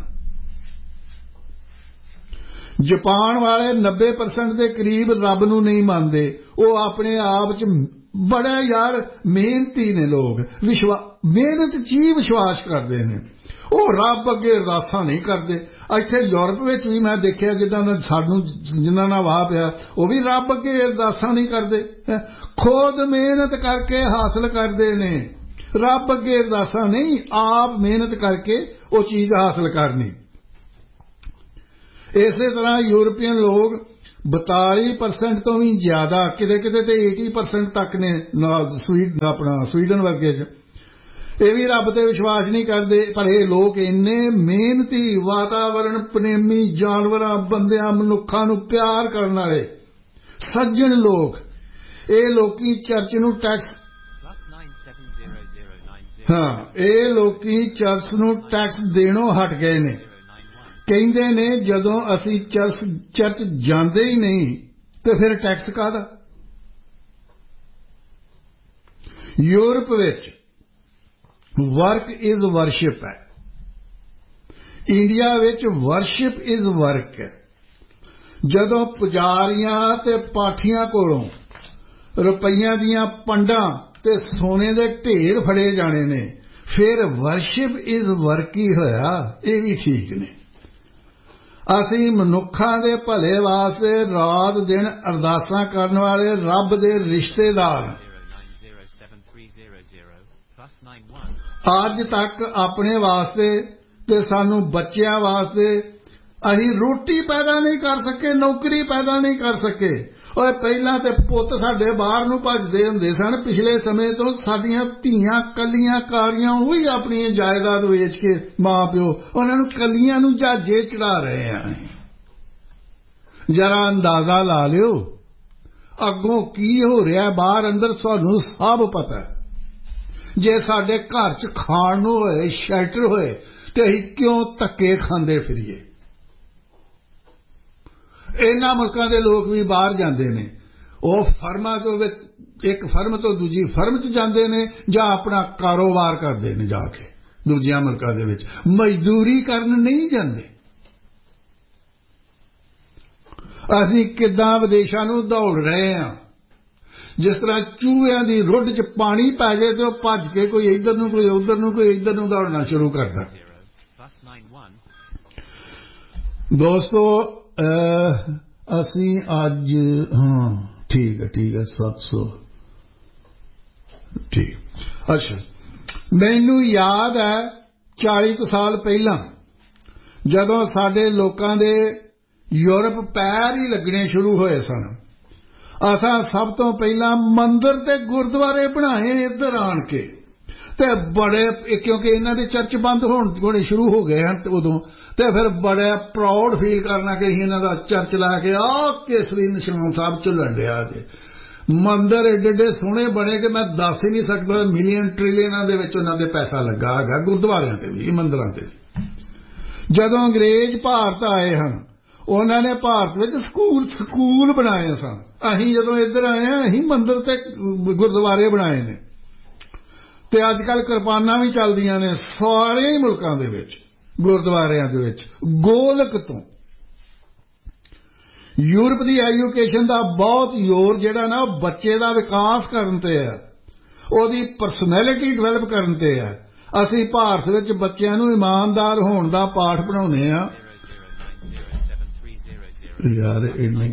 ਜਾਪਾਨ ਵਾਲੇ ਨੱਬੇ ਪਰਸੈਂਟ ਦੇ ਕਰੀਬ ਰੱਬ ਨੂੰ ਨਹੀਂ ਮੰਨਦੇ ਉਹ ਆਪਣੇ ਆਪ 'ਚ ਬੜਾ ਯਾਰ ਮਿਹਨਤੀ ਨੇ ਲੋਕ ਵਿਸ਼ਵਾਸ ਮਿਹਨਤ 'ਚ ਹੀ ਵਿਸ਼ਵਾਸ ਕਰਦੇ ਨੇ ਉਹ ਰੱਬ ਅੱਗੇ ਅਰਦਾਸਾਂ ਨਹੀਂ ਕਰਦੇ। ਇੱਥੇ ਯੂਰਪ ਵਿੱਚ ਵੀ ਮੈਂ ਦੇਖਿਆ ਜਿੱਦਾਂ ਸਾਨੂੰ ਜਿਨ੍ਹਾਂ ਨਾਲ ਵਾਹ ਪਿਆ ਉਹ ਵੀ ਰੱਬ ਅੱਗੇ ਅਰਦਾਸਾਂ ਨਹੀਂ ਕਰਦੇ, ਖੁਦ ਮਿਹਨਤ ਕਰਕੇ ਹਾਸਲ ਕਰਦੇ ਨੇ। ਰੱਬ ਅੱਗੇ ਅਰਦਾਸਾਂ ਨਹੀਂ, ਆਪ ਮਿਹਨਤ ਕਰਕੇ ਉਹ ਚੀਜ਼ ਹਾਸਲ ਕਰਨੀ। ਇਸੇ ਤਰ੍ਹਾਂ ਯੂਰਪੀਅਨ ਲੋਕ ਬਤਾਲੀ ਪਰਸੈਂਟ ਤੋਂ ਵੀ ਜ਼ਿਆਦਾ, ਕਿਤੇ ਕਿਤੇ ਤੇ अस्सी परसेंट ਤੱਕ ਨੇ ਸਵੀਡਨ ਆਪਣਾ ਸਵੀਡਨ ਵਰਗੇ 'ਚ, ਇਹ ਵੀ ਰੱਬ ਤੇ ਵਿਸ਼ਵਾਸ ਨਹੀਂ ਕਰਦੇ। ਪਰ ਇਹ ਲੋਕ ਇੰਨੇ ਮਿਹਨਤੀ, ਵਾਤਾਵਰਣ ਪ੍ਰੇਮੀ, ਜਾਨਵਰਾਂ, ਬੰਦਿਆਂ, ਮਨੁੱਖਾਂ ਨੂੰ ਪਿਆਰ ਕਰਨ ਵਾਲੇ ਸੱਜਣ ਲੋਕ, ਇਹ ਲੋਕੀ ਚਰਚ ਨੂੰ ਟੈਕਸ ਹਾਂ ਇਹ ਲੋਕੀ ਚਰਚ ਨੂੰ ਟੈਕਸ ਦੇਣੋਂ ਹਟ ਗਏ ਨੇ। ਕਹਿੰਦੇ ਨੇ ਜਦੋਂ ਅਸੀਂ ਚਰਚ ਚਰਚ ਜਾਂਦੇ ਹੀ ਨਹੀਂ ਤੇ ਫਿਰ ਟੈਕਸ ਕਾਹਦਾ। ਯੂਰਪ ਵਿੱਚ ਵਰਕ ਇਜ਼ ਵਰਸ਼ਿਪ ਹੈ, ਇੰਡੀਆ ਵਿੱਚ ਵਰਸ਼ਿਪ ਇਜ਼ ਵਰਕ ਹੈ। ਜਦੋਂ ਪੁਜਾਰੀਆਂ ਤੇ ਪਾਠੀਆਂ ਕੋਲੋਂ ਰੁਪਈਆਂ ਦੀਆਂ ਪੰਡਾਂ ਤੇ ਸੋਨੇ ਦੇ ਢੇਰ ਫੜੇ ਜਾਣੇ ਨੇ, ਫਿਰ ਵਰਸ਼ਿਪ ਇਜ਼ ਵਰਕ ਹੀ ਹੋਇਆ। ਇਹ ਵੀ ਠੀਕ ਨੇ। ਅਸੀਂ ਮਨੁੱਖਾਂ ਦੇ ਭਲੇ ਵਾਸਤੇ ਰਾਤ ਦਿਨ ਅਰਦਾਸਾਂ ਕਰਨ ਵਾਲੇ ਰੱਬ ਦੇ ਰਿਸ਼ਤੇਦਾਰ ਅੱਜ ਤੱਕ ਆਪਣੇ ਵਾਸਤੇ ਤੇ ਸਾਨੂੰ ਬੱਚਿਆਂ ਵਾਸਤੇ ਅਸੀਂ ਰੋਟੀ ਪੈਦਾ ਨਹੀਂ ਕਰ ਸਕੇ, ਨੌਕਰੀ ਪੈਦਾ ਨਹੀਂ ਕਰ ਸਕੇ। ਓਏ ਪਹਿਲਾਂ ਤੇ ਪੁੱਤ ਸਾਡੇ ਬਾਹਰ ਨੂੰ ਭੱਜਦੇ ਹੁੰਦੇ ਸਨ। ਪਿਛਲੇ ਸਮੇਂ ਤੋਂ ਸਾਡੀਆਂ ਧੀਆਂ ਕੱਲੀਆਂ ਕਾਰੀਆਂ ਉਹੀ ਆਪਣੀ ਜਾਇਦਾਦ ਵੇਚ ਕੇ ਮਾਂ ਪਿਓ ਉਹਨਾਂ ਨੂੰ ਕੱਲੀਆਂ ਨੂੰ ਜਹਾਜ਼ੇ ਚੜਾ ਰਹੇ ਆ। ਜਰਾ ਅੰਦਾਜ਼ਾ ਲਾ ਲਿਓ ਅੱਗੋਂ ਕੀ ਹੋ ਰਿਹਾ ਬਾਹਰ ਅੰਦਰ, ਸਾਨੂੰ ਸਭ ਪਤਾ। ਜੇ ਸਾਡੇ ਘਰ 'ਚ ਖਾਣ ਨੂੰ ਹੋਏ, ਸ਼ੈਲਟਰ ਹੋਏ, ਤੇ ਅਸੀਂ ਕਿਉਂ ਧੱਕੇ ਖਾਂਦੇ ਫਿਰੀਏ। ਇਹਨਾਂ ਮੁਲਕਾਂ ਦੇ ਲੋਕ ਵੀ ਬਾਹਰ ਜਾਂਦੇ ਨੇ, ਉਹ ਫਰਮਾਂ ਤੋਂ ਇੱਕ ਫਰਮ ਤੋਂ ਦੂਜੀ ਫਰਮ 'ਚ ਜਾਂਦੇ ਨੇ ਜਾਂ ਆਪਣਾ ਕਾਰੋਬਾਰ ਕਰਦੇ ਨੇ ਜਾ ਕੇ ਦੂਜਿਆਂ ਮੁਲਕਾਂ ਦੇ ਵਿੱਚ, ਮਜ਼ਦੂਰੀ ਕਰਨ ਨਹੀਂ ਜਾਂਦੇ। ਅਸੀਂ ਕਿੱਦਾਂ ਵਿਦੇਸ਼ਾਂ ਨੂੰ ਦੌੜ ਰਹੇ ਹਾਂ। ਜਿਸ ਤਰ੍ਹਾਂ ਚੂਹਿਆਂ ਦੀ ਰੁੱਡ 'ਚ ਪਾਣੀ ਪੈ ਜਾਏ ਤੇ ਉਹ ਭੱਜ ਕੇ ਕੋਈ ਇੱਧਰ ਨੂੰ ਕੋਈ ਉੱਧਰ ਨੂੰ ਕੋਈ ਇੱਧਰ ਨੂੰ ਦੌੜਨਾ ਸ਼ੁਰੂ ਕਰਦਾ। ਦੋਸਤੋ ਅਸੀਂ ਅੱਜ ਹਾਂ ਠੀਕ ਹੈ ਠੀਕ ਹੈ ਸੱਤ ਸੌ ਠੀਕ। ਅੱਛਾ, ਮੈਨੂੰ ਯਾਦ ਹੈ ਚਾਲੀ ਕੁ ਸਾਲ ਪਹਿਲਾਂ ਜਦੋਂ ਸਾਡੇ ਲੋਕਾਂ ਦੇ ਯੂਰਪ ਪੈਰ ਹੀ ਲੱਗਣੇ ਸ਼ੁਰੂ ਹੋਏ ਸਨ, ਅਸਾਂ ਸਭ ਤੋਂ ਪਹਿਲਾਂ ਮੰਦਿਰ ਤੇ ਗੁਰਦੁਆਰੇ ਬਣਾਏ ਇੱਧਰ ਆਣ ਕੇ। ਤੇ ਬੜੇ, ਕਿਉਂਕਿ ਇਹਨਾਂ ਦੇ ਚਰਚ ਬੰਦ ਹੋਣ ਹੋਣੇ ਸ਼ੁਰੂ ਹੋ ਗਏ ਹਨ ਉਦੋਂ, ਤੇ ਫਿਰ ਬੜਾ ਪ੍ਰਾਊਡ ਫੀਲ ਕਰਨਾ ਕਿ ਅਸੀਂ ਇਹਨਾਂ ਦਾ ਚਰਚ ਲਾ ਕੇ ਆਹ ਕੇਸਰੀ ਨਿਸ਼ਾਨ ਸਾਹਿਬ ਝੁੱਲਣ ਡਿਆ ਜੇ। ਮੰਦਿਰ ਏਡੇ ਏਡੇ ਸੋਹਣੇ ਬਣੇ ਕਿ ਮੈਂ ਦੱਸ ਹੀ ਨਹੀਂ ਸਕਦਾ, ਮਿਲੀਅਨ ਟ੍ਰਿਲੀਅਨਾਂ ਦੇ ਵਿੱਚ ਉਹਨਾਂ ਦੇ ਪੈਸਾ ਲੱਗਾ ਹੈਗਾ ਗੁਰਦੁਆਰਿਆਂ ਤੇ ਵੀ, ਮੰਦਿਰਾਂ ਤੇ। ਜਦੋਂ ਅੰਗਰੇਜ਼ ਭਾਰਤ ਆਏ ਹਨ, ਉਹਨਾਂ ਨੇ ਭਾਰਤ ਵਿੱਚ ਸਕੂਲ ਸਕੂਲ ਬਣਾਏ ਸਨ। ਅਸੀਂ ਜਦੋਂ ਇੱਧਰ ਆਏ ਹਾਂ ਅਸੀਂ ਮੰਦਿਰ ਤੇ ਗੁਰਦੁਆਰੇ ਬਣਾਏ ਨੇ। ਤੇ ਅੱਜ ਕੱਲ੍ਹ ਕਿਰਪਾਨਾਂ ਵੀ ਚੱਲਦੀਆਂ ਨੇ ਸਾਰੇ ਮੁਲਕਾਂ ਦੇ ਵਿੱਚ ਗੁਰਦੁਆਰਿਆਂ ਦੇ ਵਿੱਚ। ਗੋਲਕ ਤੋਂ ਯੂਰਪ ਦੀ ਐਜੂਕੇਸ਼ਨ ਦਾ ਬਹੁਤ ਜ਼ੋਰ ਜਿਹੜਾ ਨਾ ਉਹ ਬੱਚੇ ਦਾ ਵਿਕਾਸ ਕਰਨ ਤੇ ਹੈ, ਉਹਦੀ ਪਰਸਨੈਲਿਟੀ ਡਿਵੈਲਪ ਕਰਨ ਤੇ ਹੈ। ਅਸੀਂ ਭਾਰਤ ਵਿੱਚ ਬੱਚਿਆਂ ਨੂੰ ਇਮਾਨਦਾਰ ਹੋਣ ਦਾ ਪਾਠ ਪੜ੍ਹਾਉਂਦੇ ਹਾਂ। ਯਾਰ ਇੰਨੀ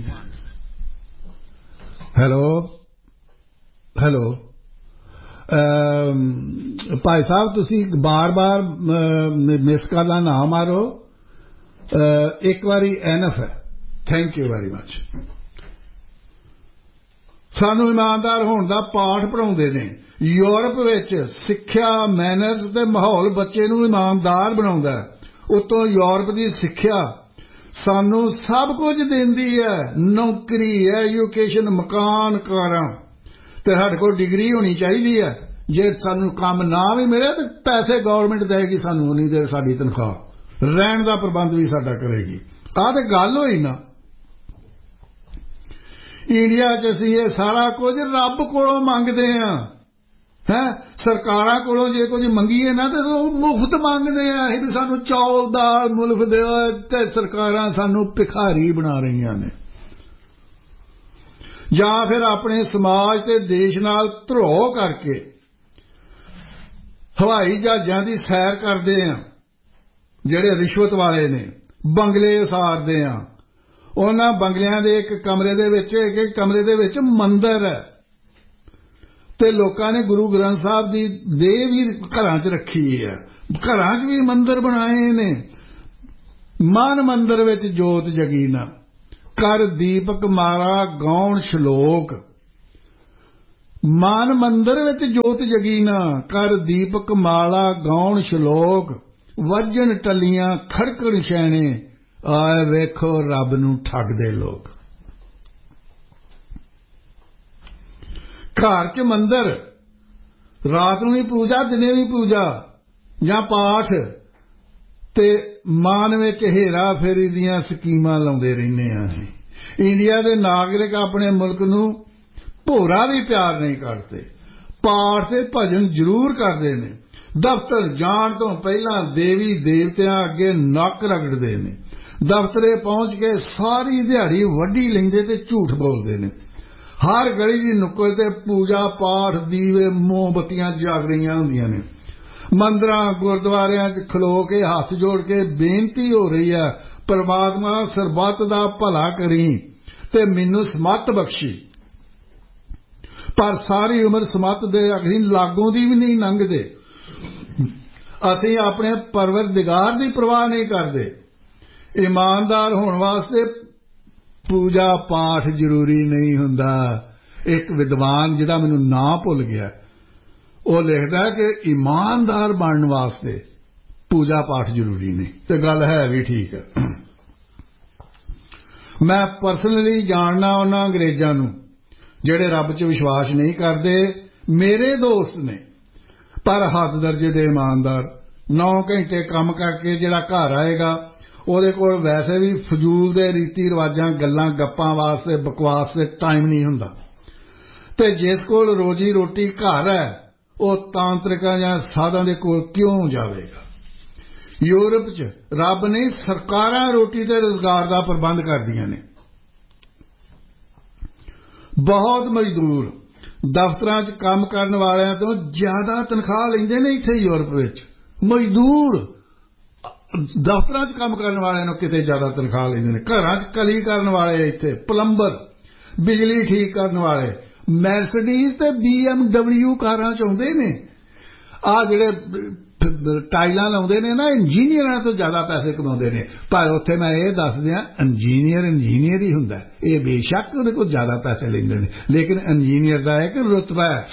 ਹੈਲੋ ਹੈਲੋ ਭਾਈ ਸਾਹਿਬ ਤੁਸੀਂ ਬਾਰ-ਬਾਰ ਮਿਸ ਕਾਲਾਂ ਨਾ ਮਾਰੋ, ਇੱਕ ਵਾਰੀ ਐਨਫ ਹੈ। Thank you very much. ਸਾਨੂੰ ਇਮਾਨਦਾਰ ਹੋਣ ਦਾ ਪਾਠ ਪੜ੍ਹਾਉਂਦੇ ਨੇ। ਯੂਰਪ ਵਿੱਚ ਸਿੱਖਿਆ, ਮੈਨਰਸ ਤੇ ਮਾਹੌਲ ਬੱਚੇ ਨੂੰ ਇਮਾਨਦਾਰ ਬਣਾਉਂਦਾ। ਉਤੋਂ ਯੂਰਪ ਦੀ ਸਿੱਖਿਆ ਸਾਨੂੰ ਸਭ ਕੁਝ ਦਿੰਦੀ ਹੈ, ਨੌਕਰੀ, ਐਜੂਕੇਸ਼ਨ, ਮਕਾਨ, ਕਾਰਾਂ। ਤੇ ਸਾਡੇ ਕੋਲ ਡਿਗਰੀ ਹੋਣੀ ਚਾਹੀਦੀ ਹੈ। ਜੇ ਸਾਨੂੰ ਕੰਮ ਨਾ ਵੀ ਮਿਲੇ ਤਾਂ ਪੈਸੇ ਗੌਰਮੈਂਟ ਦੇਗੀ ਸਾਨੂੰ, ਉਨੀ ਦੇਰ ਸਾਡੀ ਤਨਖਾਹ, ਰਹਿਣ ਦਾ ਪ੍ਰਬੰਧ ਵੀ ਸਾਡਾ ਕਰੇਗੀ। ਆਹ ਤੇ ਗੱਲ ਹੋਈ ਨਾ। ਇੰਡੀਆ 'ਚ ਅਸੀਂ ਇਹ ਸਾਰਾ ਕੁਝ ਰੱਬ ਕੋਲੋਂ ਮੰਗਦੇ ਹਾਂ। ਹੈਂ, ਸਰਕਾਰਾਂ ਕੋਲੋਂ ਜੇ ਕੁਝ ਮੰਗੀਏ ਨਾ ਤੇ ਉਹ ਮੁਫਤ ਮੰਗਦੇ ਆ ਅਸੀਂ ਵੀ ਸਾਨੂੰ ਚੌਲ ਦਾਲ ਮੁਲਕ ਦਿਓ, ਤੇ ਸਰਕਾਰਾਂ ਸਾਨੂੰ ਭਿਖਾਰੀ ਬਣਾ ਰਹੀਆਂ ਨੇ। ਜਾਂ ਫਿਰ ਆਪਣੇ ਸਮਾਜ ਤੇ ਦੇਸ਼ ਨਾਲ ਧਰੋਹ ਕਰਕੇ ਹਵਾਈ ਜਹਾਜ਼ਾਂ ਦੀ ਸੈਰ ਕਰਦੇ ਆ ਜਿਹੜੇ ਰਿਸ਼ਵਤ ਵਾਲੇ ਨੇ ਬੰਗਲੇ ਉਸਾਰਦੇ ਆ ਉਹਨਾਂ ਬੰਗਲਿਆਂ ਦੇ ਇੱਕ ਕਮਰੇ ਦੇ ਵਿੱਚ ਇੱਕ ਇੱਕ ਕਮਰੇ ਦੇ ਵਿੱਚ ਮੰਦਿਰ ਹੈ ਤੇ ਲੋਕਾਂ ਨੇ ਗੁਰੂ ਗ੍ਰੰਥ ਸਾਹਿਬ ਦੀ ਦੇਹ ਵੀ ਘਰਾਂ 'ਚ ਰੱਖੀ ਹੈ ਘਰਾਂ 'ਚ ਵੀ ਮੰਦਿਰ ਬਣਾਏ ਨੇ ਮਨ ਮੰਦਿਰ ਵਿੱਚ ਜੋਤ ਜਗੀ ਨਾ ਕਰ ਦੀਪਕ ਮਾਰਾ ਗਾਉਣ ਸ਼ਲੋਕ ਮਨ ਮੰਦਿਰ ਵਿੱਚ ਜੋਤ ਜਗੀ ਨਾ ਕਰ ਦੀਪਕ ਮਾਲਾ ਗਾਉਣ ਸ਼ਲੋਕ ਵੱਜਣ ਟੱਲੀਆਂ ਖੜਕਣ ਛੈਣੇ ਆਏ ਵੇਖੋ ਰੱਬ ਨੂੰ ਠੱਗਦੇ ਲੋਕ ਘਰ 'ਚ ਮੰਦਿਰ ਰਾਤ ਨੂੰ ਵੀ ਪੂਜਾ ਦਿਨੇ ਵੀ ਪੂਜਾ ਜਾਂ ਪਾਠ ਤੇ ਮਨ ਵਿੱਚ ਹੇਰਾ ਫੇਰੀ ਦੀਆਂ ਸਕੀਮਾਂ ਲਾਉਂਦੇ ਰਹਿੰਦੇ ਆ ਇੰਡੀਆ ਦੇ ਨਾਗਰਿਕ ਆਪਣੇ ਮੁਲਕ ਨੂੰ ਭੋਰਾ ਵੀ ਪਿਆਰ ਨਹੀਂ ਕਰਦੇ ਪਾਠ ਤੇ ਭਜਨ ਜ਼ਰੂਰ ਕਰਦੇ ਨੇ ਦਫ਼ਤਰ ਜਾਣ ਤੋਂ ਪਹਿਲਾਂ ਦੇਵੀ ਦੇਵਤਿਆਂ ਅੱਗੇ ਨੱਕ ਰਗੜਦੇ ਨੇ ਦਫ਼ਤਰੇ ਪਹੁੰਚ ਕੇ ਸਾਰੀ ਦਿਹਾੜੀ ਵੱਢੀ ਲੈਂਦੇ ਤੇ ਝੂਠ ਬੋਲਦੇ ਨੇ ਹਰ ਗਲੀ ਦੀ ਨੁੱਕਰ ਤੇ ਪੂਜਾ ਪਾਠ ਦੀਵੇ ਮੋਮਬੱਤੀਆਂ ਜਗ ਰਹੀਆਂ ਹੁੰਦੀਆਂ ਨੇ ਮੰਦਰਾਂ ਗੁਰਦੁਆਰਿਆਂ 'ਚ ਖਲੋ ਕੇ ਹੱਥ ਜੋੜ ਕੇ ਬੇਨਤੀ ਹੋ ਰਹੀ ਹੈ ਪਰਮਾਤਮਾ ਸਰਬੱਤ ਦਾ ਭਲਾ ਕਰੀ ਤੇ ਮੈਨੂੰ ਸਮੱਤ ਬਖਸ਼ੀ ਪਰ ਸਾਰੀ ਉਮਰ ਸਮੱਤ ਦੇ ਅਖੀਰ ਲਾਗੋਂ ਦੀ ਵੀ ਨਹੀਂ ਲੰਘਦੇ ਅਸੀਂ ਆਪਣੇ ਪਰਵਰਦਿਗਾਰ ਦੀ ਪਰਵਾਹ ਨਹੀਂ ਕਰਦੇ ਇਮਾਨਦਾਰ ਹੋਣ ਵਾਸਤੇ ਪੂਜਾ ਪਾਠ ਜ਼ਰੂਰੀ ਨਹੀਂ ਹੁੰਦਾ ਇੱਕ ਵਿਦਵਾਨ ਜਿਹਦਾ ਮੈਨੂੰ ਨਾਂ ਭੁੱਲ ਗਿਆ ਉਹ ਲਿਖਦਾ ਕਿ ਇਮਾਨਦਾਰ ਬਣਨ ਵਾਸਤੇ ਪੂਜਾ ਪਾਠ ਜ਼ਰੂਰੀ ਨਹੀਂ ਤੇ ਗੱਲ ਹੈ ਵੀ ਠੀਕ ਹੈ ਮੈਂ ਪਰਸਨਲੀ ਜਾਣਦਾ ਉਹਨਾਂ ਅੰਗਰੇਜ਼ਾਂ ਨੂੰ ਜਿਹੜੇ ਰੱਬ 'ਚ ਵਿਸ਼ਵਾਸ ਨਹੀਂ ਕਰਦੇ ਮੇਰੇ ਦੋਸਤ ਨੇ ਪਰ ਹੱਥ ਦਰਜੇ ਦੇ ਇਮਾਨਦਾਰ ਨੌ ਘੰਟੇ ਕੰਮ ਕਰਕੇ ਜਿਹੜਾ ਘਰ ਆਏਗਾ ਉਹਦੇ ਕੋਲ ਵੈਸੇ ਵੀ ਫਜ਼ੂਲ ਦੇ ਰੀਤੀ ਰਿਵਾਜਾਂ ਗੱਲਾਂ ਗੱਪਾਂ ਵਾਸਤੇ ਬਕਵਾਸ ਤੇ ਟਾਈਮ ਨਹੀਂ ਹੁੰਦਾ ਤੇ ਜਿਸ ਕੋਲ ਰੋਜੀ ਰੋਟੀ ਘਰ ਹੈ ਉਹ ਤਾਂਤਰਿਕਾਂ ਜਾਂ ਸਾਧਾਂ ਦੇ ਕੋਲ ਕਿਉਂ ਜਾਵੇਗਾ ਯੂਰਪ 'ਚ ਰੱਬ ਨੇ ਸਰਕਾਰਾਂ ਰੋਟੀ ਤੇ ਰੁਜ਼ਗਾਰ ਦਾ ਪ੍ਰਬੰਧ ਕਰਦੀਆਂ ਨੇ ਬਹੁਤ ਮਜ਼ਦੂਰ ਦਫ਼ਤਰਾਂ 'ਚ ਕੰਮ ਕਰਨ ਵਾਲਿਆਂ ਤੋਂ ਜ਼ਿਆਦਾ ਤਨਖਾਹ ਲੈਂਦੇ ਨੇ ਇੱਥੇ ਯੂਰਪ ਵਿੱਚ ਮਜ਼ਦੂਰ ਦਫ਼ਤਰਾਂ 'ਚ ਕੰਮ ਕਰਨ ਵਾਲਿਆਂ ਨੂੰ ਕਿਤੇ ਜ਼ਿਆਦਾ ਤਨਖਾਹ ਲੈਂਦੇ ਨੇ ਘਰਾਂ 'ਚ ਕਲੀ ਕਰਨ ਵਾਲੇ ਇੱਥੇ ਪਲੰਬਰ ਬਿਜਲੀ ਠੀਕ ਕਰਨ ਵਾਲੇ ਮੈਰਸੀਡੀਜ਼ ਤੇ ਬੀ ਐਮ ਡਬਲਿਊ ਕਾਰਾਂ 'ਚ ਆਉਂਦੇ ਨੇ ਆਹ ਜਿਹੜੇ ਟਾਈਲਾਂ ਲਾਉਂਦੇ ਨੇ ਨਾ ਇੰਜੀਨੀਅਰਾਂ ਤੋਂ ਜ਼ਿਆਦਾ ਪੈਸੇ ਕਮਾਉਂਦੇ ਨੇ ਪਰ ਉੱਥੇ ਮੈਂ ਇਹ ਦੱਸ ਦਿਆਂ ਇੰਜੀਨੀਅਰ ਇੰਜੀਨੀਅਰ ਹੀ ਹੁੰਦਾ ਇਹ ਬੇਸ਼ੱਕ ਉਹਦੇ ਕੋਲ ਜ਼ਿਆਦਾ ਪੈਸੇ ਲੈਂਦੇ ਨੇ ਲੇਕਿਨ ਇੰਜੀਨੀਅਰ ਦਾ ਇੱਕ ਰੁਤਬਾ ਹੈ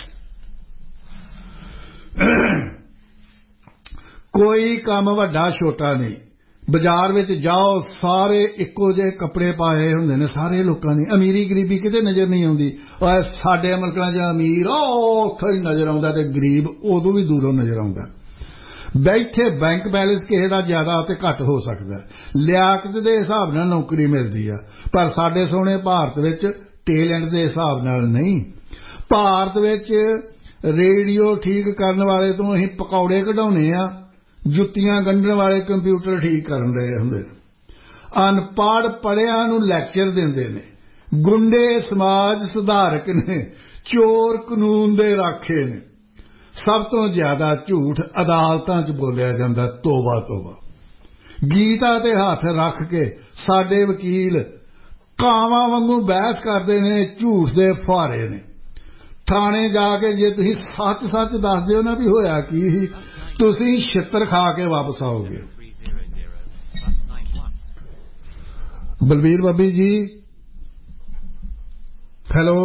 ਕੋਈ ਕੰਮ ਵੱਡਾ ਛੋਟਾ ਨਹੀਂ ਬਾਜ਼ਾਰ ਵਿੱਚ ਜਾਓ ਸਾਰੇ ਇੱਕੋ ਜਿਹੇ ਕੱਪੜੇ ਪਾਏ ਹੁੰਦੇ ਨੇ ਸਾਰੇ ਲੋਕਾਂ ਨੇ ਅਮੀਰੀ ਗਰੀਬੀ ਕਿਤੇ ਨਜ਼ਰ ਨਹੀਂ ਆਉਂਦੀ ਓਏ ਸਾਡੇ ਮੁਲਕਾਂ 'ਚ ਅਮੀਰ ਉਹ ਉੱਥੋਂ ਹੀ ਨਜ਼ਰ ਆਉਂਦਾ ਤੇ ਗਰੀਬ ਉਦੋਂ ਵੀ ਦੂਰੋਂ ਨਜ਼ਰ ਆਉਂਦਾ ਬੈਠੇ ਬੈਂਕ ਬੈਲੈਂਸ ਕਿਸੇ ਦਾ ਜ਼ਿਆਦਾ ਤੇ ਘੱਟ ਹੋ ਸਕਦਾ ਲਿਆਕਤ ਦੇ ਹਿਸਾਬ ਨਾਲ ਨੌਕਰੀ ਮਿਲਦੀ ਆ ਪਰ ਸਾਡੇ ਸੋਹਣੇ ਭਾਰਤ ਵਿੱਚ ਟੈਲੈਂਟ ਦੇ ਹਿਸਾਬ ਨਾਲ ਨਹੀਂ ਭਾਰਤ ਵਿੱਚ ਰੇਡੀਓ ਠੀਕ ਕਰਨ ਵਾਲੇ ਤੋਂ ਅਸੀਂ ਪਕੌੜੇ ਕਢਾਉਣੇ ਆ ਜੁੱਤੀਆਂ ਗੰਢਣ ਵਾਲੇ ਕੰਪਿਊਟਰ ਠੀਕ ਕਰਨ ਰਹੇ ਹੁੰਦੇ ਅਨਪੜ੍ਹ ਪੜ੍ਹਿਆਂ ਨੂੰ ਲੈਕਚਰ ਦਿੰਦੇ ਨੇ ਗੁੰਡੇ ਸਮਾਜ ਸੁਧਾਰਕ ਨੇ ਚੋਰ ਕਾਨੂੰਨ ਦੇ ਰਾਖੇ ਨੇ ਸਭ ਤੋਂ ਜ਼ਿਆਦਾ ਝੂਠ ਅਦਾਲਤਾਂ 'ਚ ਬੋਲਿਆ ਜਾਂਦਾ ਤੋਬਾ ਤੋਬਾ ਗੀਤਾ ਤੇ ਹੱਥ ਰੱਖ ਕੇ ਸਾਡੇ ਵਕੀਲ ਕਾਵਾਂ ਵਾਂਗੂ ਬਹਿਸ ਕਰਦੇ ਨੇ ਝੂਠ ਦੇ ਫੁਹਾਰੇ ਨੇ ਥਾਣੇ ਜਾ ਕੇ ਜੇ ਤੁਸੀਂ ਸੱਚ ਸੱਚ ਦੱਸ ਦਿਓ ਨਾ ਵੀ ਹੋਇਆ ਕੀ ਸੀ ਤੁਸੀਂ ਛਿੱਤਰ ਖਾ ਕੇ ਵਾਪਸ ਆਓਗੇ ਬਲਬੀਰ ਬੱਬੀ ਜੀ ਹੈਲੋ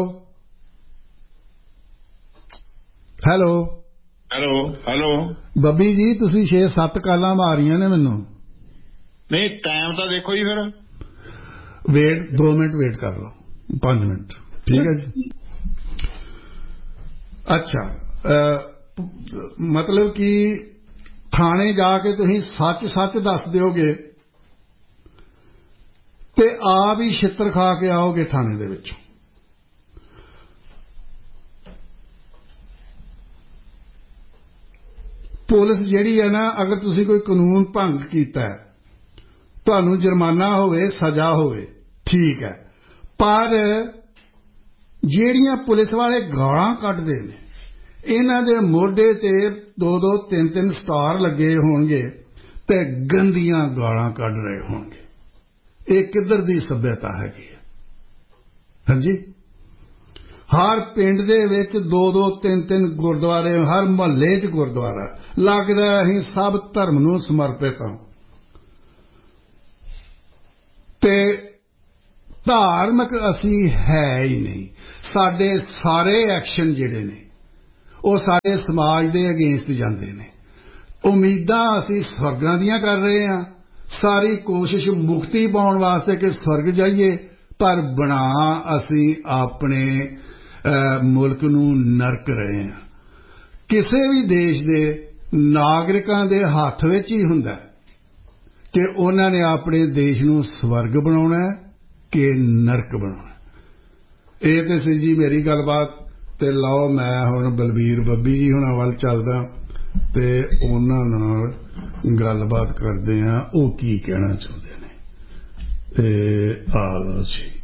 ਹੈਲੋ ਹੈਲੋ ਹੈਲੋ ਬੱਬੀ ਜੀ ਤੁਸੀਂ ਛੇ ਸੱਤ ਕਾਲਾਂ ਮਾਰੀਆਂ ਨੇ ਮੈਨੂੰ ਨਹੀਂ ਟਾਈਮ ਤਾਂ ਦੇਖੋ ਜੀ ਫਿਰ ਵੇਟ ਦੋ ਮਿੰਟ ਵੇਟ ਕਰ ਲਓ ਪੰਜ ਮਿੰਟ ਠੀਕ ਹੈ ਜੀ ਅੱਛਾ ਮਤਲਬ ਕਿ ਥਾਣੇ ਜਾ ਕੇ ਤੁਸੀਂ ਸੱਚ ਸੱਚ ਦੱਸ ਦਿਓਗੇ ਤੇ ਆਪ ਹੀ ਛਿੱਤਰ ਖਾ ਕੇ ਆਓਗੇ ਥਾਣੇ ਦੇ ਵਿੱਚ ਪੁਲਿਸ ਜਿਹੜੀ ਹੈ ਨਾ ਅਗਰ ਤੁਸੀਂ ਕੋਈ ਕਾਨੂੰਨ ਭੰਗ ਕੀਤਾ ਹੈ ਤੁਹਾਨੂੰ ਜੁਰਮਾਨਾ ਹੋਵੇ ਸਜ਼ਾ ਹੋਵੇ ਠੀਕ ਹੈ ਪਰ ਜਿਹੜੀਆਂ ਪੁਲਿਸ ਵਾਲੇ ਗਾਲਾਂ ਕੱਢਦੇ ਨੇ ਇਹਨਾਂ ਦੇ ਮੋਢੇ ਤੇ ਦੋ ਦੋ ਤਿੰਨ ਤਿੰਨ ਸਟਾਰ ਲੱਗੇ ਹੋਣਗੇ ਤੇ ਗੰਦੀਆਂ ਗਾਲਾਂ ਕੱਢ ਰਹੇ ਹੋਣਗੇ। ਇਹ ਕਿੱਧਰ ਦੀ ਸੱਭਿਅਤਾ ਹੈਗੀ ਹੈ? ਹਾਂਜੀ, ਹਰ ਪਿੰਡ ਦੇ ਵਿੱਚ ਦੋ ਦੋ ਤਿੰਨ ਤਿੰਨ ਗੁਰਦੁਆਰੇ, ਹਰ ਮੁਹੱਲੇ 'ਚ ਗੁਰਦੁਆਰਾ। ਲੱਗਦਾ ਅਸੀਂ ਸਭ ਧਰਮ ਨੂੰ ਸਮਰਪਿਤ ਹਾਂ ਤੇ ਧਾਰਮਿਕ ਅਸੀਂ ਹੈ ਹੀ ਨਹੀਂ। ਸਾਡੇ ਸਾਰੇ ਐਕਸ਼ਨ ਜਿਹੜੇ ਨੇ ਉਹ ਸਾਡੇ ਸਮਾਜ ਦੇ ਅਗੇਂਸਟ ਜਾਂਦੇ ਨੇ। ਉਮੀਦਾਂ ਅਸੀਂ ਸਵਰਗਾਂ ਦੀਆਂ ਕਰ ਰਹੇ ਹਾਂ, ਸਾਰੀ ਕੋਸ਼ਿਸ਼ ਮੁਕਤੀ ਪਾਉਣ ਵਾਸਤੇ ਕਿ ਸਵਰਗ ਜਾਈਏ, ਪਰ ਬਣਾ ਅਸੀਂ ਆਪਣੇ ਮੁਲਕ ਨੂੰ ਨਰਕ ਰਹੇ ਹਾਂ। ਕਿਸੇ ਵੀ ਦੇਸ਼ ਦੇ ਨਾਗਰਿਕਾਂ ਦੇ ਹੱਥ ਵਿੱਚ ਹੀ ਹੁੰਦਾ ਕਿ ਉਹਨਾਂ ਨੇ ਆਪਣੇ ਦੇਸ਼ ਨੂੰ ਸਵਰਗ ਬਣਾਉਣਾ ਕਿ ਨਰਕ ਬਣਾਉਣਾ। ਇਹ ਤੇ ਸੀ ਜੀ ਮੇਰੀ ਗੱਲਬਾਤ। ਤੇ ਲਓ ਮੈਂ ਹੁਣ ਬਲਬੀਰ ਬੱਬੀ ਜੀ ਹੁਣਾਂ ਵੱਲ ਚੱਲਦਾ ਤੇ ਉਹਨਾਂ ਨਾਲ ਗੱਲਬਾਤ ਕਰਦੇ ਹਾਂ, ਉਹ ਕੀ ਕਹਿਣਾ ਚਾਹੁੰਦੇ ਨੇ। ਤੇ ਆ ਲਓ ਜੀ।